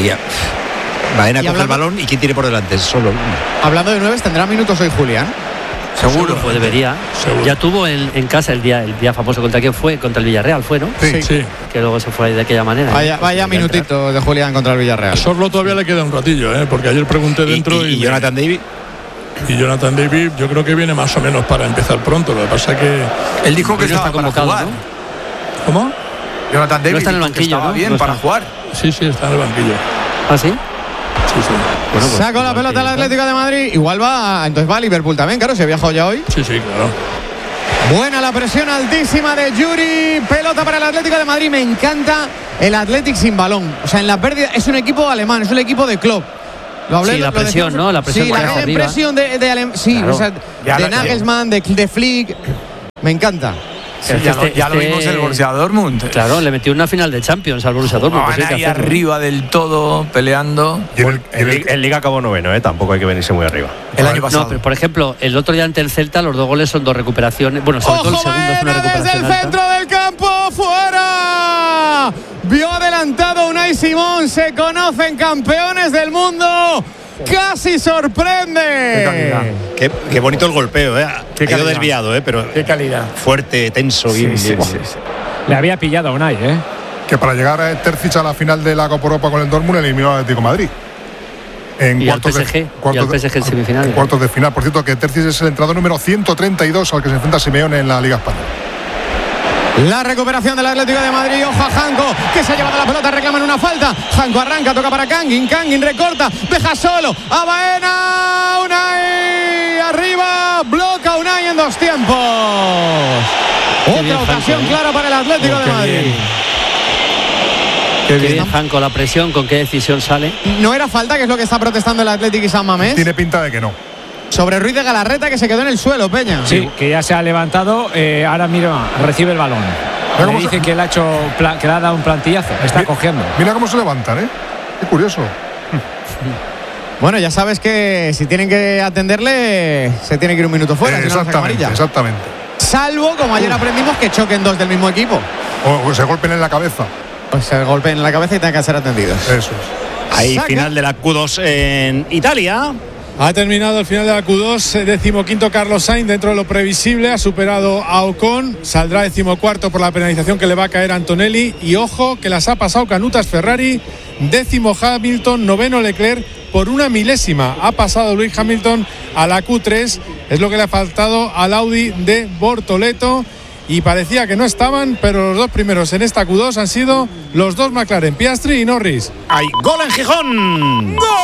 Baena coge el balón y ¿quién tiene por delante? Solo Lukman. Hablando de 9, ¿tendrá minutos hoy Julián? Seguro. Pues debería. Seguro. Ya tuvo en casa el día famoso. ¿Contra quién fue? Contra el Villarreal fue, ¿no? Sí. Que luego se fue de aquella manera. Vaya minutito de Julián contra el Villarreal. A Sorlo todavía le queda un ratillo, porque ayer pregunté dentro y Jonathan David. Y Jonathan David yo creo que viene más o menos para empezar pronto. Lo que pasa es que él dijo que estaba convocado, ¿no? ¿Cómo? Jonathan David no está en el banquillo, estaba bien para jugar. Sí, está en el banquillo. ¿Ah, sí? Sí. Bueno, pues, sacó la pelota al Atlético de Madrid. Igual entonces va a Liverpool también, claro, se ha viajado ya hoy. Sí, claro. Buena la presión altísima de Yuri. Pelota para el Atlético de Madrid. Me encanta el Athletic sin balón. O sea, en la pérdida es un equipo alemán, es un equipo de club. La presión, ¿no? La presión. Sí, la impresión de claro. O sea, de Nagelsmann, de Flick. Me encanta. Sí, ya lo vimos en el Borussia Dortmund. Claro, le metió una final de Champions al Borussia Dortmund. Pues ahí arriba del todo, peleando. En Liga acabó noveno, tampoco hay que venirse muy arriba. El año pasado. No, pero por ejemplo, el otro día ante el Celta, los 2 goles son 2 recuperaciones. Bueno, sobre todo el segundo es una recuperación. Desde el centro del campo, fuera. Vio adelantado Unai Simón. Se conocen campeones del mundo. Casi sorprende. Qué bonito el golpeo, Ha ido desviado, pero qué calidad. Fuerte, tenso, bien. Le había pillado a Unai, Que para llegar a Terzic a la final de la Copa Europa con el Dortmund eliminó al Atlético de Madrid. Y al PSG en semifinal. En cuartos de final. Por cierto, que Terzic es el entrenador número 132 al que se enfrenta Simeone en la Liga Española. La recuperación del Atlético de Madrid. Ojo a Janko, que se ha llevado la pelota, reclaman una falta. Janko arranca, toca para Kangin recorta, deja solo a Baena. Unai arriba, bloca Unai en 2 tiempos. Otra ocasión clara para el Atlético de Madrid. Qué bien Janko, la presión, con qué decisión sale. No era falta, que es lo que está protestando el Atlético y San Mamés. Tiene pinta de que no. Sobre Ruiz de Galarreta, que se quedó en el suelo, Peña. Sí, que ya se ha levantado. Ahora mira, recibe el balón. Le dice que le ha dado un plantillazo. Está cogiendo. Mira cómo se levantan, Qué curioso. Bueno, ya sabes que si tienen que atenderle, se tiene que ir un minuto fuera. Exactamente. Salvo, como ayer aprendimos, que choquen 2 del mismo equipo. O se golpeen en la cabeza. O se golpeen en la cabeza y tengan que ser atendidos. Eso es. Ahí final de la Q2 en Italia. Ha terminado el final de la Q2, 15º Carlos Sainz, dentro de lo previsible, ha superado a Ocon, saldrá 14º por la penalización que le va a caer a Antonelli, y ojo que las ha pasado Canutas Ferrari, 10º Hamilton, 9º Leclerc, por 1 milésima ha pasado Lewis Hamilton a la Q3, es lo que le ha faltado al Audi de Bortoleto, y parecía que no estaban, pero los 2 primeros en esta Q2 han sido los 2 McLaren, Piastri y Norris. ¡Hay gol en Gijón! ¡Gol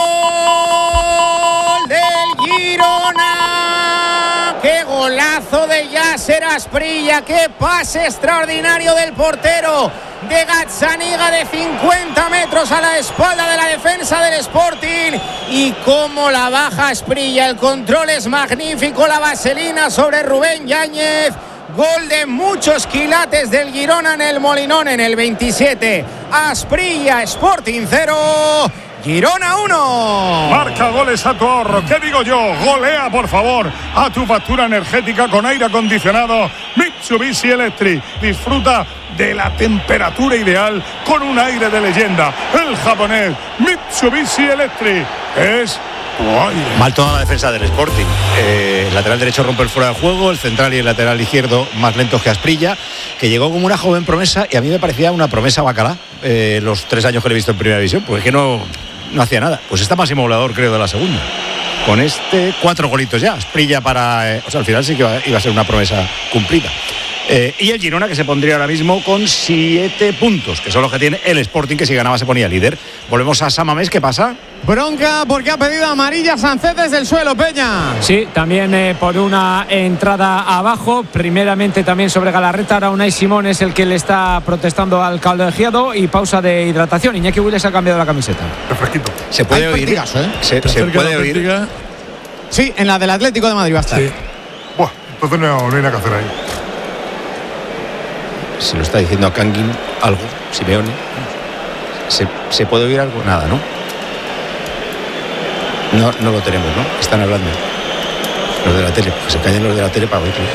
del Girona! ¡Qué golazo de Yasser Asprilla! ¡Qué pase extraordinario del portero de Gazzaniga de 50 metros a la espalda de la defensa del Sporting! Y cómo la baja Asprilla, el control es magnífico, la vaselina sobre Rubén Yáñez. Gol de muchos quilates del Girona en el Molinón en el 27. Asprilla, Sporting 0, Girona 1. Marca goles a tu ahorro. ¿Qué digo yo? Golea, por favor, a tu factura energética con aire acondicionado Mitsubishi Electric. Disfruta de la temperatura ideal con un aire de leyenda. El japonés Mitsubishi Electric es... Mal toda la defensa del Sporting. El lateral derecho rompe el fuera de juego, el central y el lateral izquierdo más lentos que Asprilla, que llegó como una joven promesa, y a mí me parecía una promesa bacalá los 3 años que le he visto en Primera División, porque es que no hacía nada. Pues está máximo goleador, creo, de la segunda. Con 4 golitos ya. Asprilla al final sí que iba a ser una promesa cumplida. Y el Girona, que se pondría ahora mismo con 7 puntos, que son los que tiene el Sporting, que si ganaba se ponía líder. Volvemos a San Mamés, ¿qué pasa? Bronca porque ha pedido amarilla Sánchez desde el suelo, Peña. Sí, también por una entrada abajo, primeramente también sobre Galarreta. Ahora Unai Simón es el que le está protestando al colegiado y pausa de hidratación. Iñaki Willis ha cambiado la camiseta. Refresquito. Se puede oír. Se puede oír. Sí, en la del Atlético de Madrid va a estar. Sí. Buah, entonces no hay nada que hacer ahí. Se lo está diciendo a Kangin algo, Simeone. ¿Se puede oír algo? Nada, ¿no? No lo tenemos, ¿no? Están hablando los de la tele, que se callen los de la tele para oírlo.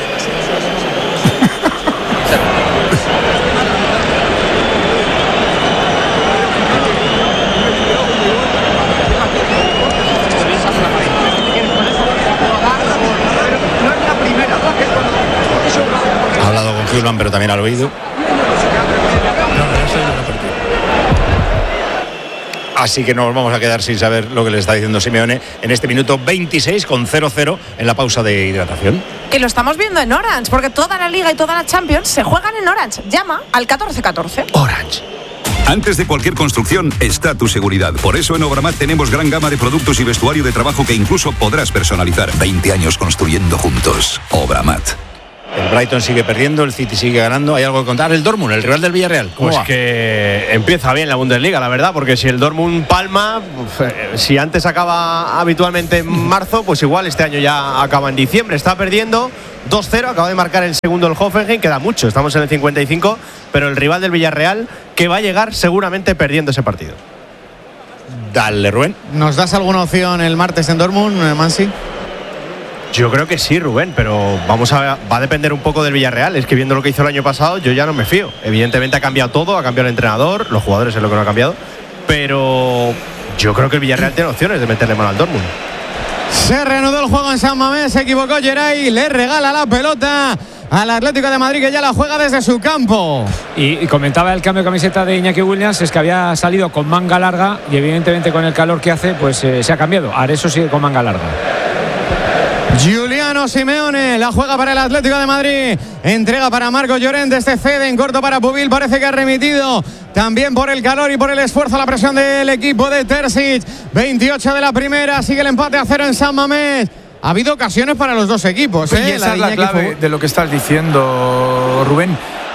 Ha hablado con Fulham, pero también al oído. Así que nos vamos a quedar sin saber lo que le está diciendo Simeone en este minuto 26 con 0-0 en la pausa de hidratación. Que lo estamos viendo en Orange, porque toda la Liga y toda la Champions se juegan en Orange. Llama al 1414. Orange. Antes de cualquier construcción está tu seguridad. Por eso en Obramat tenemos gran gama de productos y vestuario de trabajo que incluso podrás personalizar. 20 años construyendo juntos. Obramat. El Brighton sigue perdiendo, el City sigue ganando. ¿Hay algo que contar? El Dortmund, el rival del Villarreal. Pues va? Que empieza bien la Bundesliga, la verdad, porque si el Dortmund palma, si antes acaba habitualmente en marzo, pues igual este año ya acaba en diciembre. Está perdiendo 2-0, acaba de marcar el segundo el Hoffenheim, queda mucho, estamos en el 55, pero el rival del Villarreal que va a llegar seguramente perdiendo ese partido. Dale, Rubén. ¿Nos das alguna opción el martes en Dortmund, Mansi? Yo creo que sí, Rubén, pero va a depender un poco del Villarreal. Es que viendo lo que hizo el año pasado, yo ya no me fío. Evidentemente ha cambiado todo, ha cambiado el entrenador, los jugadores es lo que no ha cambiado, pero yo creo que el Villarreal tiene opciones de meterle mano al Dortmund. Se reanudó el juego en San Mamés, se equivocó Geray, le regala la pelota al Atlético de Madrid, que ya la juega desde su campo. Y comentaba el cambio de camiseta de Iñaki Williams, es que había salido con manga larga y evidentemente con el calor que hace, pues se ha cambiado. Areso sigue con manga larga. Giuliano Simeone la juega para el Atlético de Madrid, entrega para Marco Llorente, este cede en corto para Pubil, parece que ha remitido también por el calor y por el esfuerzo la presión del equipo de Terzic. 28 de la primera, sigue el empate a 0 en San Mamés. Ha habido ocasiones para los dos equipos. Y esa es la clave de lo que estás diciendo, Rubén.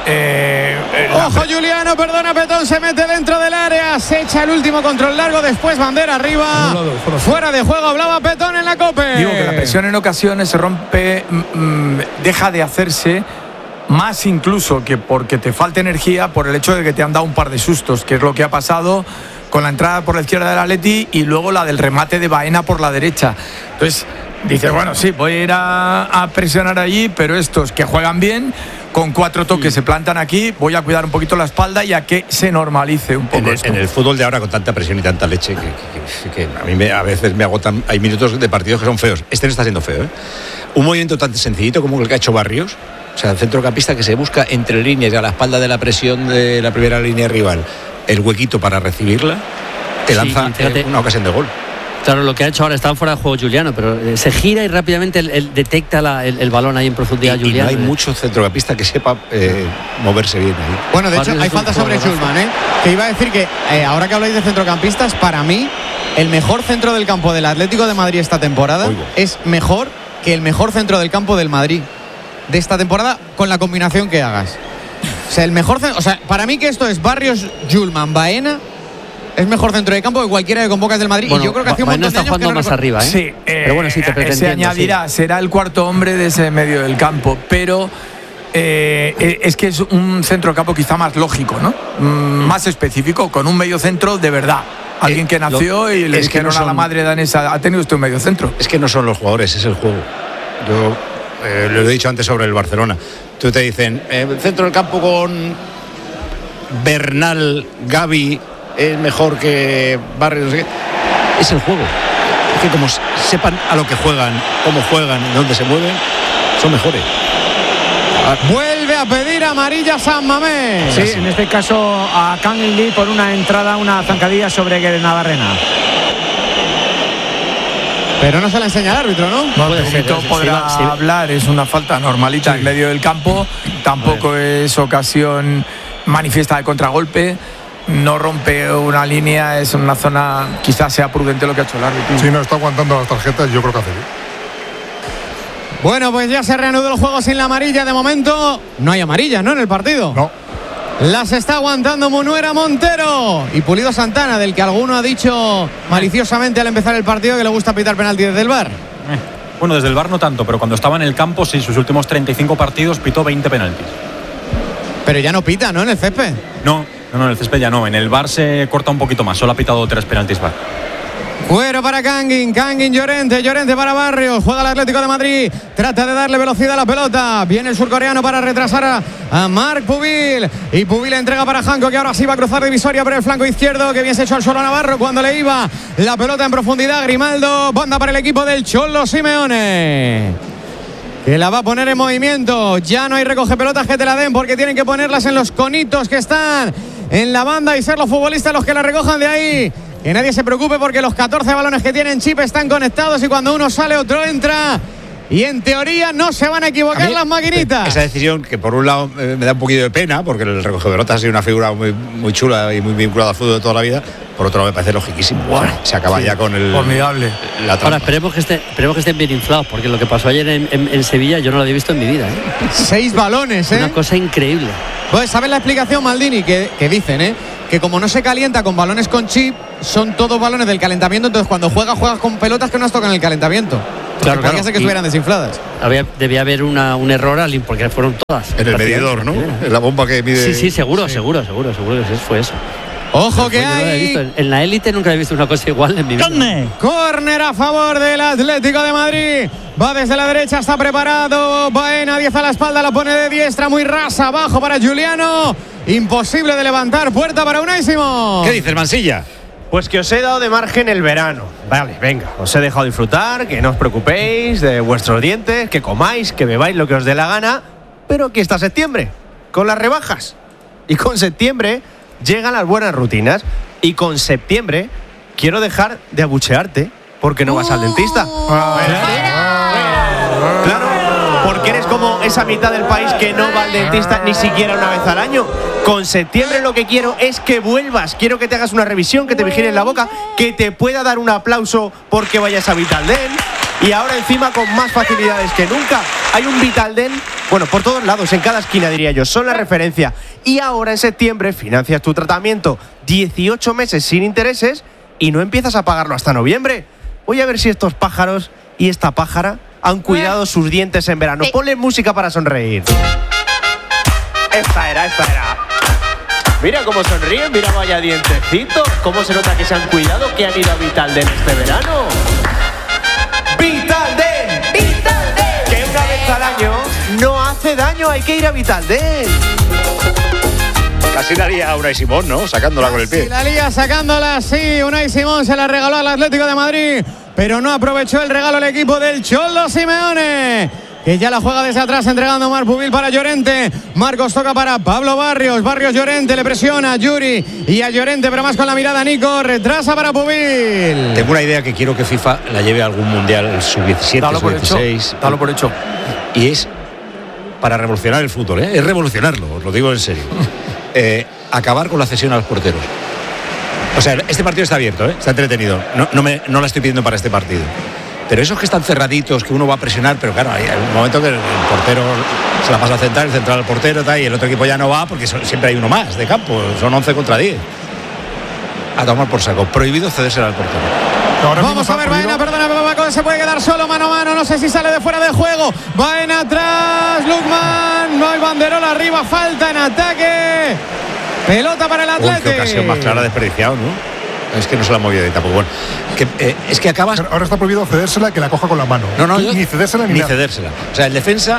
Ojo, Giuliano, perdona, Petón, se mete dentro del área, se echa el último control largo, después bandera arriba, fuera de juego, hablaba Petón en la COPE. Digo que la presión en ocasiones se rompe, deja de hacerse más incluso que porque te falta energía por el hecho de que te han dado un par de sustos, que es lo que ha pasado con la entrada por la izquierda del Atleti y luego la del remate de Baena por la derecha. Entonces dices, bueno, sí, voy a ir a presionar allí, pero estos que juegan bien, con 4 toques se plantan aquí, voy a cuidar un poquito la espalda y a que se normalice un poco esto. En el fútbol de ahora, con tanta presión y tanta leche, que a mí a veces me agotan, hay minutos de partidos que son feos. Este no está siendo feo, ¿eh? Un movimiento tan sencillito como el que ha hecho Barrios, o sea, el centrocampista que se busca entre líneas y a la espalda de la presión de la primera línea rival, el huequito para recibirla, te lanza una ocasión de gol. Claro, lo que ha hecho ahora está fuera de juego Giuliano, pero se gira y rápidamente él detecta el balón ahí en profundidad. Y no hay mucho centrocampista que sepa moverse bien ahí. Bueno, de hecho hay falta sobre Schulman, que iba a decir que ahora que habláis de centrocampistas, para mí el mejor centro del campo del Atlético de Madrid esta temporada es mejor que el mejor centro del campo del Madrid de esta temporada, con la combinación que hagas. O sea, el mejor para mí que esto es Barrios, Schulman, Baena. Es mejor centro de campo que cualquiera de convocas del Madrid. Bueno, y yo creo que hace un montón de años que no más arriba, ¿eh? Sí, pero bueno, sí te pretendo. Se añadirá, será el cuarto hombre de ese medio del campo, pero es que es un centro de campo quizá más lógico, ¿no? Más específico, con un medio centro de verdad. Alguien que nació y le dijeron a la madre danesa, ha tenido usted un medio centro. Es que no son los jugadores, es el juego. Yo lo he dicho antes sobre el Barcelona. Tú te dicen, centro del campo con Bernal, Gavi, es mejor que Barrios, no sé qué. Es el juego. Es que como sepan a lo que juegan, cómo juegan, dónde se mueven, son mejores. Vuelve a pedir amarilla San Mamés. Sí, en este caso a Kang Lee por una entrada, una zancadilla sobre Navarrena. Pero no se la enseña el árbitro, ¿no? No, Benito podrá hablar, es una falta normalita en medio del campo, tampoco es ocasión manifiesta de contragolpe, no rompe una línea, es una zona, quizás sea prudente lo que ha hecho el árbitro. Sí, no está aguantando las tarjetas, yo creo que hace bien. Bueno, pues ya se reanudó el juego sin la amarilla. De momento no hay amarilla, ¿no? En el partido. No. Las está aguantando Munuera Montero y Pulido Santana, del que alguno ha dicho maliciosamente al empezar el partido que le gusta pitar penalti desde el VAR. Bueno, desde el VAR no tanto, pero cuando estaba en el campo, sí, sus últimos 35 partidos pitó 20 penaltis. Pero ya no pita, ¿no? En el césped. No, en el césped ya no. En el VAR se corta un poquito más. Solo ha pitado 3 penaltis VAR. Cuero para Canguin, Llorente para Barrios, juega el Atlético de Madrid, trata de darle velocidad a la pelota, viene el surcoreano para retrasar a Marc Pubil, y Pubil entrega para Janko, que ahora sí va a cruzar divisoria por el flanco izquierdo, que bien se echó al suelo a Navarro cuando le iba la pelota en profundidad. Grimaldo, banda para el equipo del Cholo Simeone, que la va a poner en movimiento. Ya no hay recoge pelotas que te la den, porque tienen que ponerlas en los conitos que están en la banda y ser los futbolistas los que la recojan de ahí. Que nadie se preocupe, porque los 14 balones que tienen Chip están conectados y cuando uno sale otro entra. Y en teoría no se van a equivocar las maquinitas. Esa decisión, que por un lado me da un poquito de pena, porque el recoge pelotas ha sido una figura muy chula y muy vinculada al fútbol de toda la vida. Por otro lado, me parece logiquísimo. Bueno, se acaba ya con el... Formidable. Ahora, esperemos que estén bien inflados, porque lo que pasó ayer en Sevilla yo no lo había visto en mi vida. 6 balones, Una cosa increíble. Pues, ¿sabes la explicación, Maldini? Que dicen, que como no se calienta con balones con chip, son todos balones del calentamiento, entonces cuando juegas con pelotas que no has tocado en el calentamiento. Claro, podría ser que estuvieran desinfladas. Debía haber un error porque fueron todas. En el medidor, ¿no? En la bomba que mide. Sí, seguro que fue eso. Ojo que hay. En la élite nunca he visto una cosa igual en mi vida. Córner a favor del Atlético de Madrid. Va desde la derecha, está preparado. Baena, 10 a la espalda, la pone de diestra, muy rasa, abajo para Juliano. Imposible de levantar, puerta para Unai Simón. ¿Qué dices, Mansilla? Pues que os he dado de margen el verano. Vale, venga, os he dejado disfrutar, que no os preocupéis de vuestros dientes, que comáis, que bebáis lo que os dé la gana. Pero aquí está septiembre, con las rebajas. Y con septiembre llegan las buenas rutinas. Y con septiembre quiero dejar de abuchearte porque no vas al dentista. Claro, porque eres como esa mitad del país que no va al dentista ni siquiera una vez al año. Con septiembre lo que quiero es que vuelvas. Quiero que te hagas una revisión, que te vigiles la boca, que te pueda dar un aplauso porque vayas a Vitaldent. Y ahora encima con más facilidades que nunca. Hay un Vitaldent, bueno, por todos lados, en cada esquina diría yo, son la referencia. Y ahora en septiembre financias tu tratamiento 18 meses sin intereses y no empiezas a pagarlo hasta noviembre. Voy a ver si estos pájaros y esta pájara han cuidado sus dientes en verano. Ponle música para sonreír. Esta era. Mira cómo sonríen, mira vaya dientecitos. Cómo se nota que se han cuidado, que han ido a Vitaldent este verano. ¡Vitaldent! Que una vez al año no hace daño, hay que ir a Vitaldent. Casi la lía Unai Simón, ¿no? Sacándola con el pie. La lía sacándola, sí. Unai Simón se la regaló al Atlético de Madrid, pero no aprovechó el regalo el equipo del Cholo Simeone, que ya la juega desde atrás, entregando a Marc Pubil para Llorente. Marcos toca para Pablo Barrios. Llorente, le presiona a Yuri y a Llorente, pero más con la mirada Nico. Retrasa para Pubil. Tengo una idea que quiero que FIFA la lleve a algún mundial sub-17, sub-16. Dalo por hecho. Y es para revolucionar el fútbol, ¿eh? Es revolucionarlo, os lo digo en serio. Acabar con la cesión a los porteros. O sea, este partido está abierto, está entretenido. No la estoy pidiendo para este partido. Pero esos que están cerraditos, que uno va a presionar, pero claro, hay un momento que el portero se la pasa al central, el central al portero, y el otro equipo ya no va porque siempre hay uno más de campo, son 11 contra 10. A tomar por saco, prohibido cedérsela al portero. Vamos a ver, Baena, perdona, Paco, se puede quedar solo mano a mano, no sé si sale de fuera de juego. Baena atrás, Lukman, no hay banderola arriba, falta en ataque. Pelota para el Atlético. Qué ocasión más clara desperdiciado, ¿no? Es que no se la ha movido de tampoco. Bueno, es que acabas. Ahora está prohibido cedérsela, que la coja con la mano. No, ni cedérsela ni cedérsela. O sea, el defensa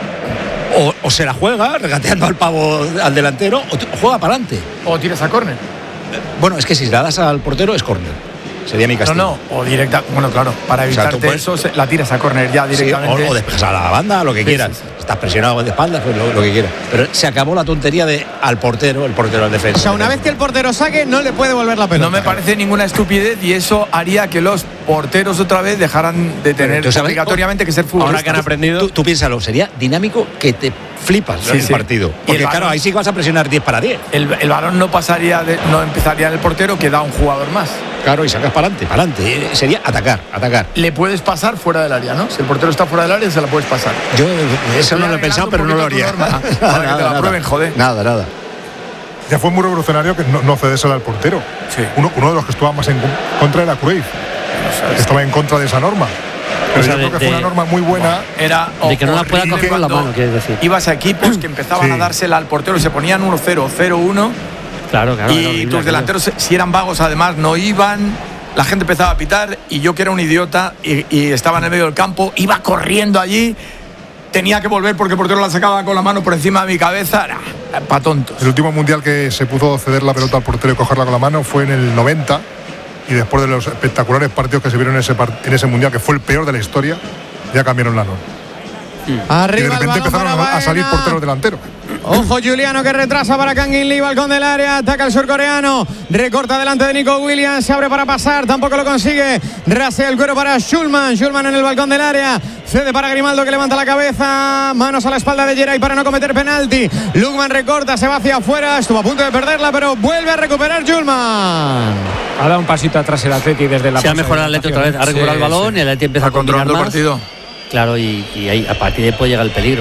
o se la juega regateando al pavo al delantero o juega para adelante. O tiras a córner. Bueno, es que si la das al portero es córner. Sería mi castigo. No, o directa. Bueno, claro, para evitarte eso, la tiras a córner ya directamente. Sí, o despejas a la banda, lo que quieras. Sí. Estás presionado de espaldas, pues lo que quieras. Pero se acabó la tontería de al portero al defensa. O sea, una vez que el portero saque, no le puede volver la pelota. No me parece ninguna estupidez y eso haría que los porteros otra vez dejaran de tener obligatoriamente que ser futbolistas. Ahora que han aprendido. Tú piénsalo, sería dinámico que te flipas el partido. Porque claro, ahí sí que vas a presionar 10 para 10. El balón no empezaría en el portero, que da un jugador más. Claro, y sacas para adelante. Sería atacar. Le puedes pasar fuera del área, ¿no? Si el portero está fuera del área, se la puedes pasar. Yo eso no lo he pensado, pero no lo haría. Para que te la prueben, joder. Nada. Ya fue muy revolucionario que no cedésela al portero. Sí. Uno de los que estuvo más en contra era Cruyff. Estaba en contra de esa norma. Pero yo creo que fue una norma muy buena. Era de que no la pueda coger con la mano, quieres decir. Ibas a equipos que empezaban a dársela al portero y se ponían 1-0, 0-1. Claro. Y tus delanteros, si eran vagos, además, no iban. La gente empezaba a pitar y yo, que era un idiota y estaba en el medio del campo, iba corriendo allí. Tenía que volver porque el portero la sacaba con la mano por encima de mi cabeza. Pa' tontos. El último mundial que se pudo ceder la pelota al portero y cogerla con la mano fue en el 90. Y después de los espectaculares partidos que se vieron en ese mundial, que fue el peor de la historia, ya cambiaron la norma. Arriba, y de repente empezaron a salir porteros delanteros. Ojo, Juliano, que retrasa para Kang In Lee, balcón del área, ataca el surcoreano, recorta delante de Nico Williams, se abre para pasar, tampoco lo consigue, rasea el cuero para Schulman en el balcón del área, cede para Grimaldo, que levanta la cabeza, manos a la espalda de Geray para no cometer penalti, Lukman recorta, se va hacia afuera, estuvo a punto de perderla, pero vuelve a recuperar Schulman. Ha dado un pasito atrás el Atleti desde la... Se ha mejorado el Atleti otra vez, ha recuperado el balón y el Atleti empieza a controlar más. Partido. Claro, y ahí, a partir de ahí puede llegar el peligro.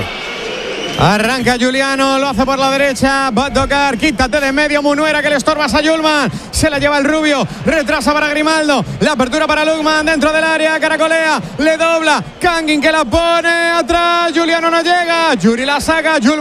Arranca Juliano, lo hace por la derecha, va a tocar, quítate de medio, Munuera, que le estorbas a Schulman, se la lleva el rubio, retrasa para Grimaldo, la apertura para Lukman dentro del área, caracolea, le dobla, Kangin que la pone atrás, Juliano no llega, Yuri la saca, Schulman